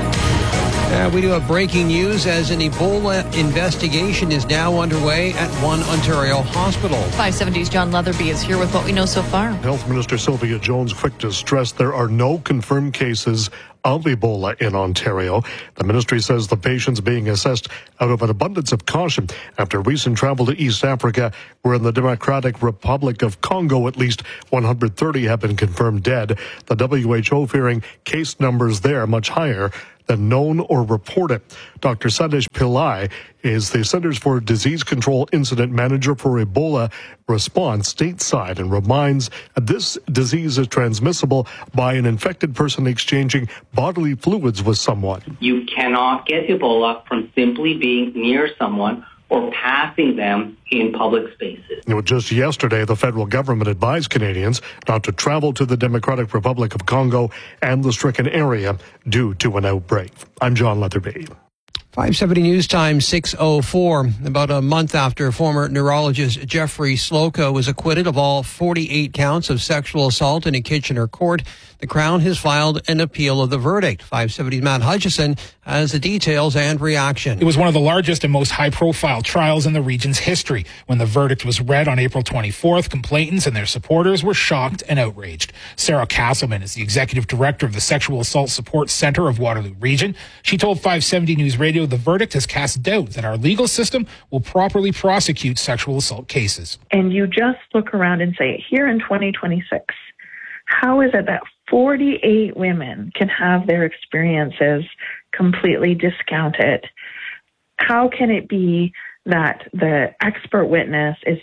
[SPEAKER 5] We do have breaking news as an Ebola investigation is now underway at one Ontario hospital.
[SPEAKER 8] 570's John Leatherby is here with what we know so far.
[SPEAKER 21] Health Minister Sylvia Jones quick to stress there are no confirmed cases of Ebola in Ontario. The ministry says the patient's being assessed out of an abundance of caution after recent travel to East Africa, where in the Democratic Republic of Congo, at least 130 have been confirmed dead. The WHO fearing case numbers there much higher than known or reported. Dr. Sandesh Pillai is the Centers for Disease Control Incident Manager for Ebola Response stateside and reminds this disease is transmissible by an infected person exchanging bodily fluids with someone.
[SPEAKER 9] You cannot get Ebola from simply being near someone or passing them in public spaces.
[SPEAKER 21] Just yesterday, the federal government advised Canadians not to travel to the Democratic Republic of Congo and the stricken area due to an outbreak. I'm John Leatherby.
[SPEAKER 5] 570 News Time 6:04. About a month after former neurologist Jeffrey Slocum was acquitted of all 48 counts of sexual assault in a Kitchener court, the Crown has filed an appeal of the verdict. 570's Matt Hutchison has the details and reaction.
[SPEAKER 23] It was one of the largest and most high-profile trials in the region's history. When the verdict was read on April 24th, complainants and their supporters were shocked and outraged. Sarah Castleman is the executive director of the Sexual Assault Support Center of Waterloo Region. She told 570 News Radio the verdict has cast doubt that our legal system will properly prosecute sexual assault cases.
[SPEAKER 10] And you just look around and say, here in 2026, how is it that 48 women can have their experiences completely discounted? How can it be that the expert witness is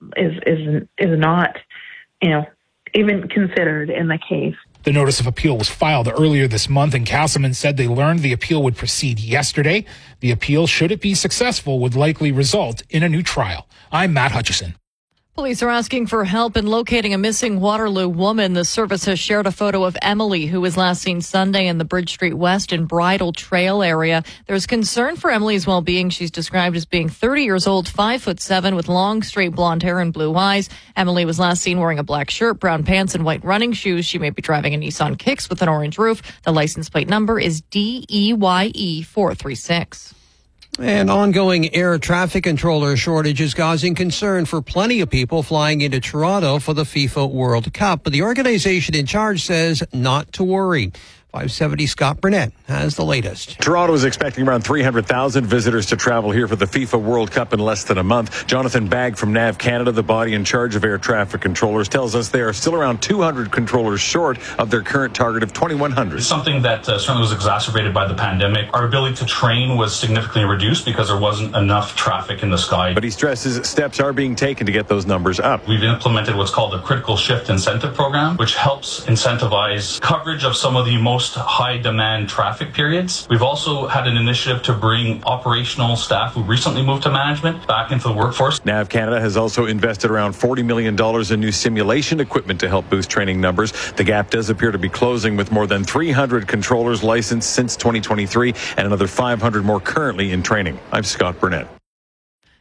[SPEAKER 10] not, even considered in the case?
[SPEAKER 23] The notice of appeal was filed earlier this month, and Castleman said they learned the appeal would proceed yesterday. The appeal, should it be successful, would likely result in a new trial. I'm Matt Hutchison.
[SPEAKER 8] Police are asking for help in locating a missing Waterloo woman. The service has shared a photo of Emily, who was last seen Sunday in the Bridge Street West and Bridle Trail area. There's concern for Emily's well-being. She's described as being 30 years old, 5'7", with long, straight blonde hair and blue eyes. Emily was last seen wearing a black shirt, brown pants, and white running shoes. She may be driving a Nissan Kicks with an orange roof. The license plate number is DEYE 436.
[SPEAKER 5] An ongoing air traffic controller shortage is causing concern for plenty of people flying into Toronto for the FIFA World Cup. But the organization in charge says not to worry. 570 Scott Burnett has the latest.
[SPEAKER 24] Toronto is expecting around 300,000 visitors to travel here for the FIFA World Cup in less than a month. Jonathan Bagg from NAV Canada, the body in charge of air traffic controllers, tells us they are still around 200 controllers short of their current target of 2,100.
[SPEAKER 26] Something that certainly was exacerbated by the pandemic. Our ability to train was significantly reduced because there wasn't enough traffic in the sky.
[SPEAKER 24] But he stresses steps are being taken to get those numbers up.
[SPEAKER 26] We've implemented what's called the Critical Shift Incentive Program, which helps incentivize coverage of some of the most high demand traffic periods. We've also had an initiative to bring operational staff who recently moved to management back into the workforce.
[SPEAKER 24] NAV Canada has also invested around $40 million in new simulation equipment to help boost training numbers. The gap does appear to be closing, with more than 300 controllers licensed since 2023 and another 500 more currently in training. I'm Scott Burnett.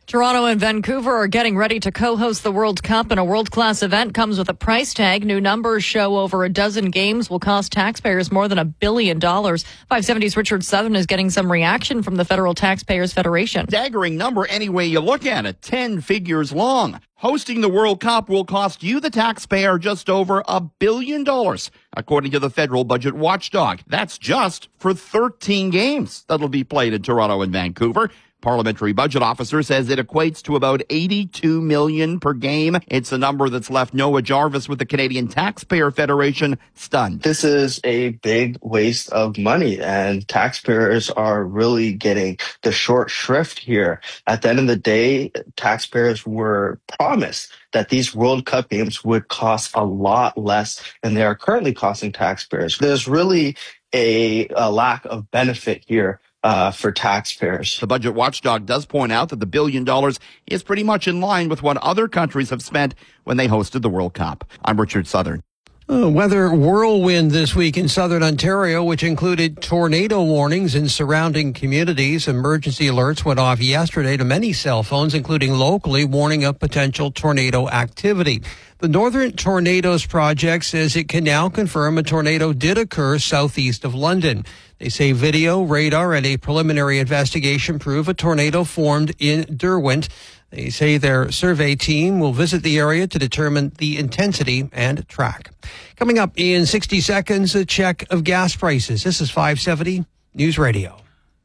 [SPEAKER 8] Toronto and Vancouver are getting ready to co-host the World Cup, and a world-class event comes with a price tag. New numbers show over a dozen games will cost taxpayers more than $1 billion. 570's Richard Southern is getting some reaction from the Federal Taxpayers Federation.
[SPEAKER 28] Staggering number any way you look at it, 10 figures long. Hosting the World Cup will cost you, the taxpayer, just over $1 billion, according to the federal budget watchdog. That's just for 13 games that'll be played in Toronto and Vancouver. Parliamentary budget officer says it equates to about $82 million per game. It's a number that's left Noah Jarvis with the Canadian Taxpayer Federation stunned.
[SPEAKER 11] This is a big waste of money, and taxpayers are really getting the short shrift here. At the end of the day, taxpayers were promised that these World Cup games would cost a lot less than they are currently costing taxpayers. There's really a lack of benefit here for taxpayers.
[SPEAKER 28] The budget watchdog does point out that the $1 billion is pretty much in line with what other countries have spent when they hosted the World Cup. I'm Richard Southern.
[SPEAKER 5] Weather whirlwind this week in southern Ontario, which included tornado warnings in surrounding communities. Emergency alerts went off yesterday to many cell phones, including locally, warning of potential tornado activity. The Northern Tornadoes Project says it can now confirm a tornado did occur southeast of London. They say video, radar, and a preliminary investigation prove a tornado formed in Derwent. They say their survey team will visit the area to determine the intensity and track. Coming up in 60 seconds, a check of gas prices. This is 570 News Radio.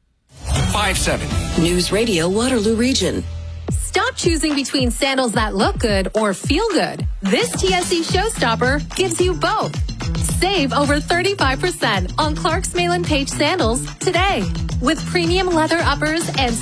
[SPEAKER 3] 570
[SPEAKER 1] News Radio Waterloo Region. Stop choosing between sandals that look good or feel good. This TSC Showstopper gives you both. Save over 35% on Clark's Malin Page sandals today with premium leather uppers and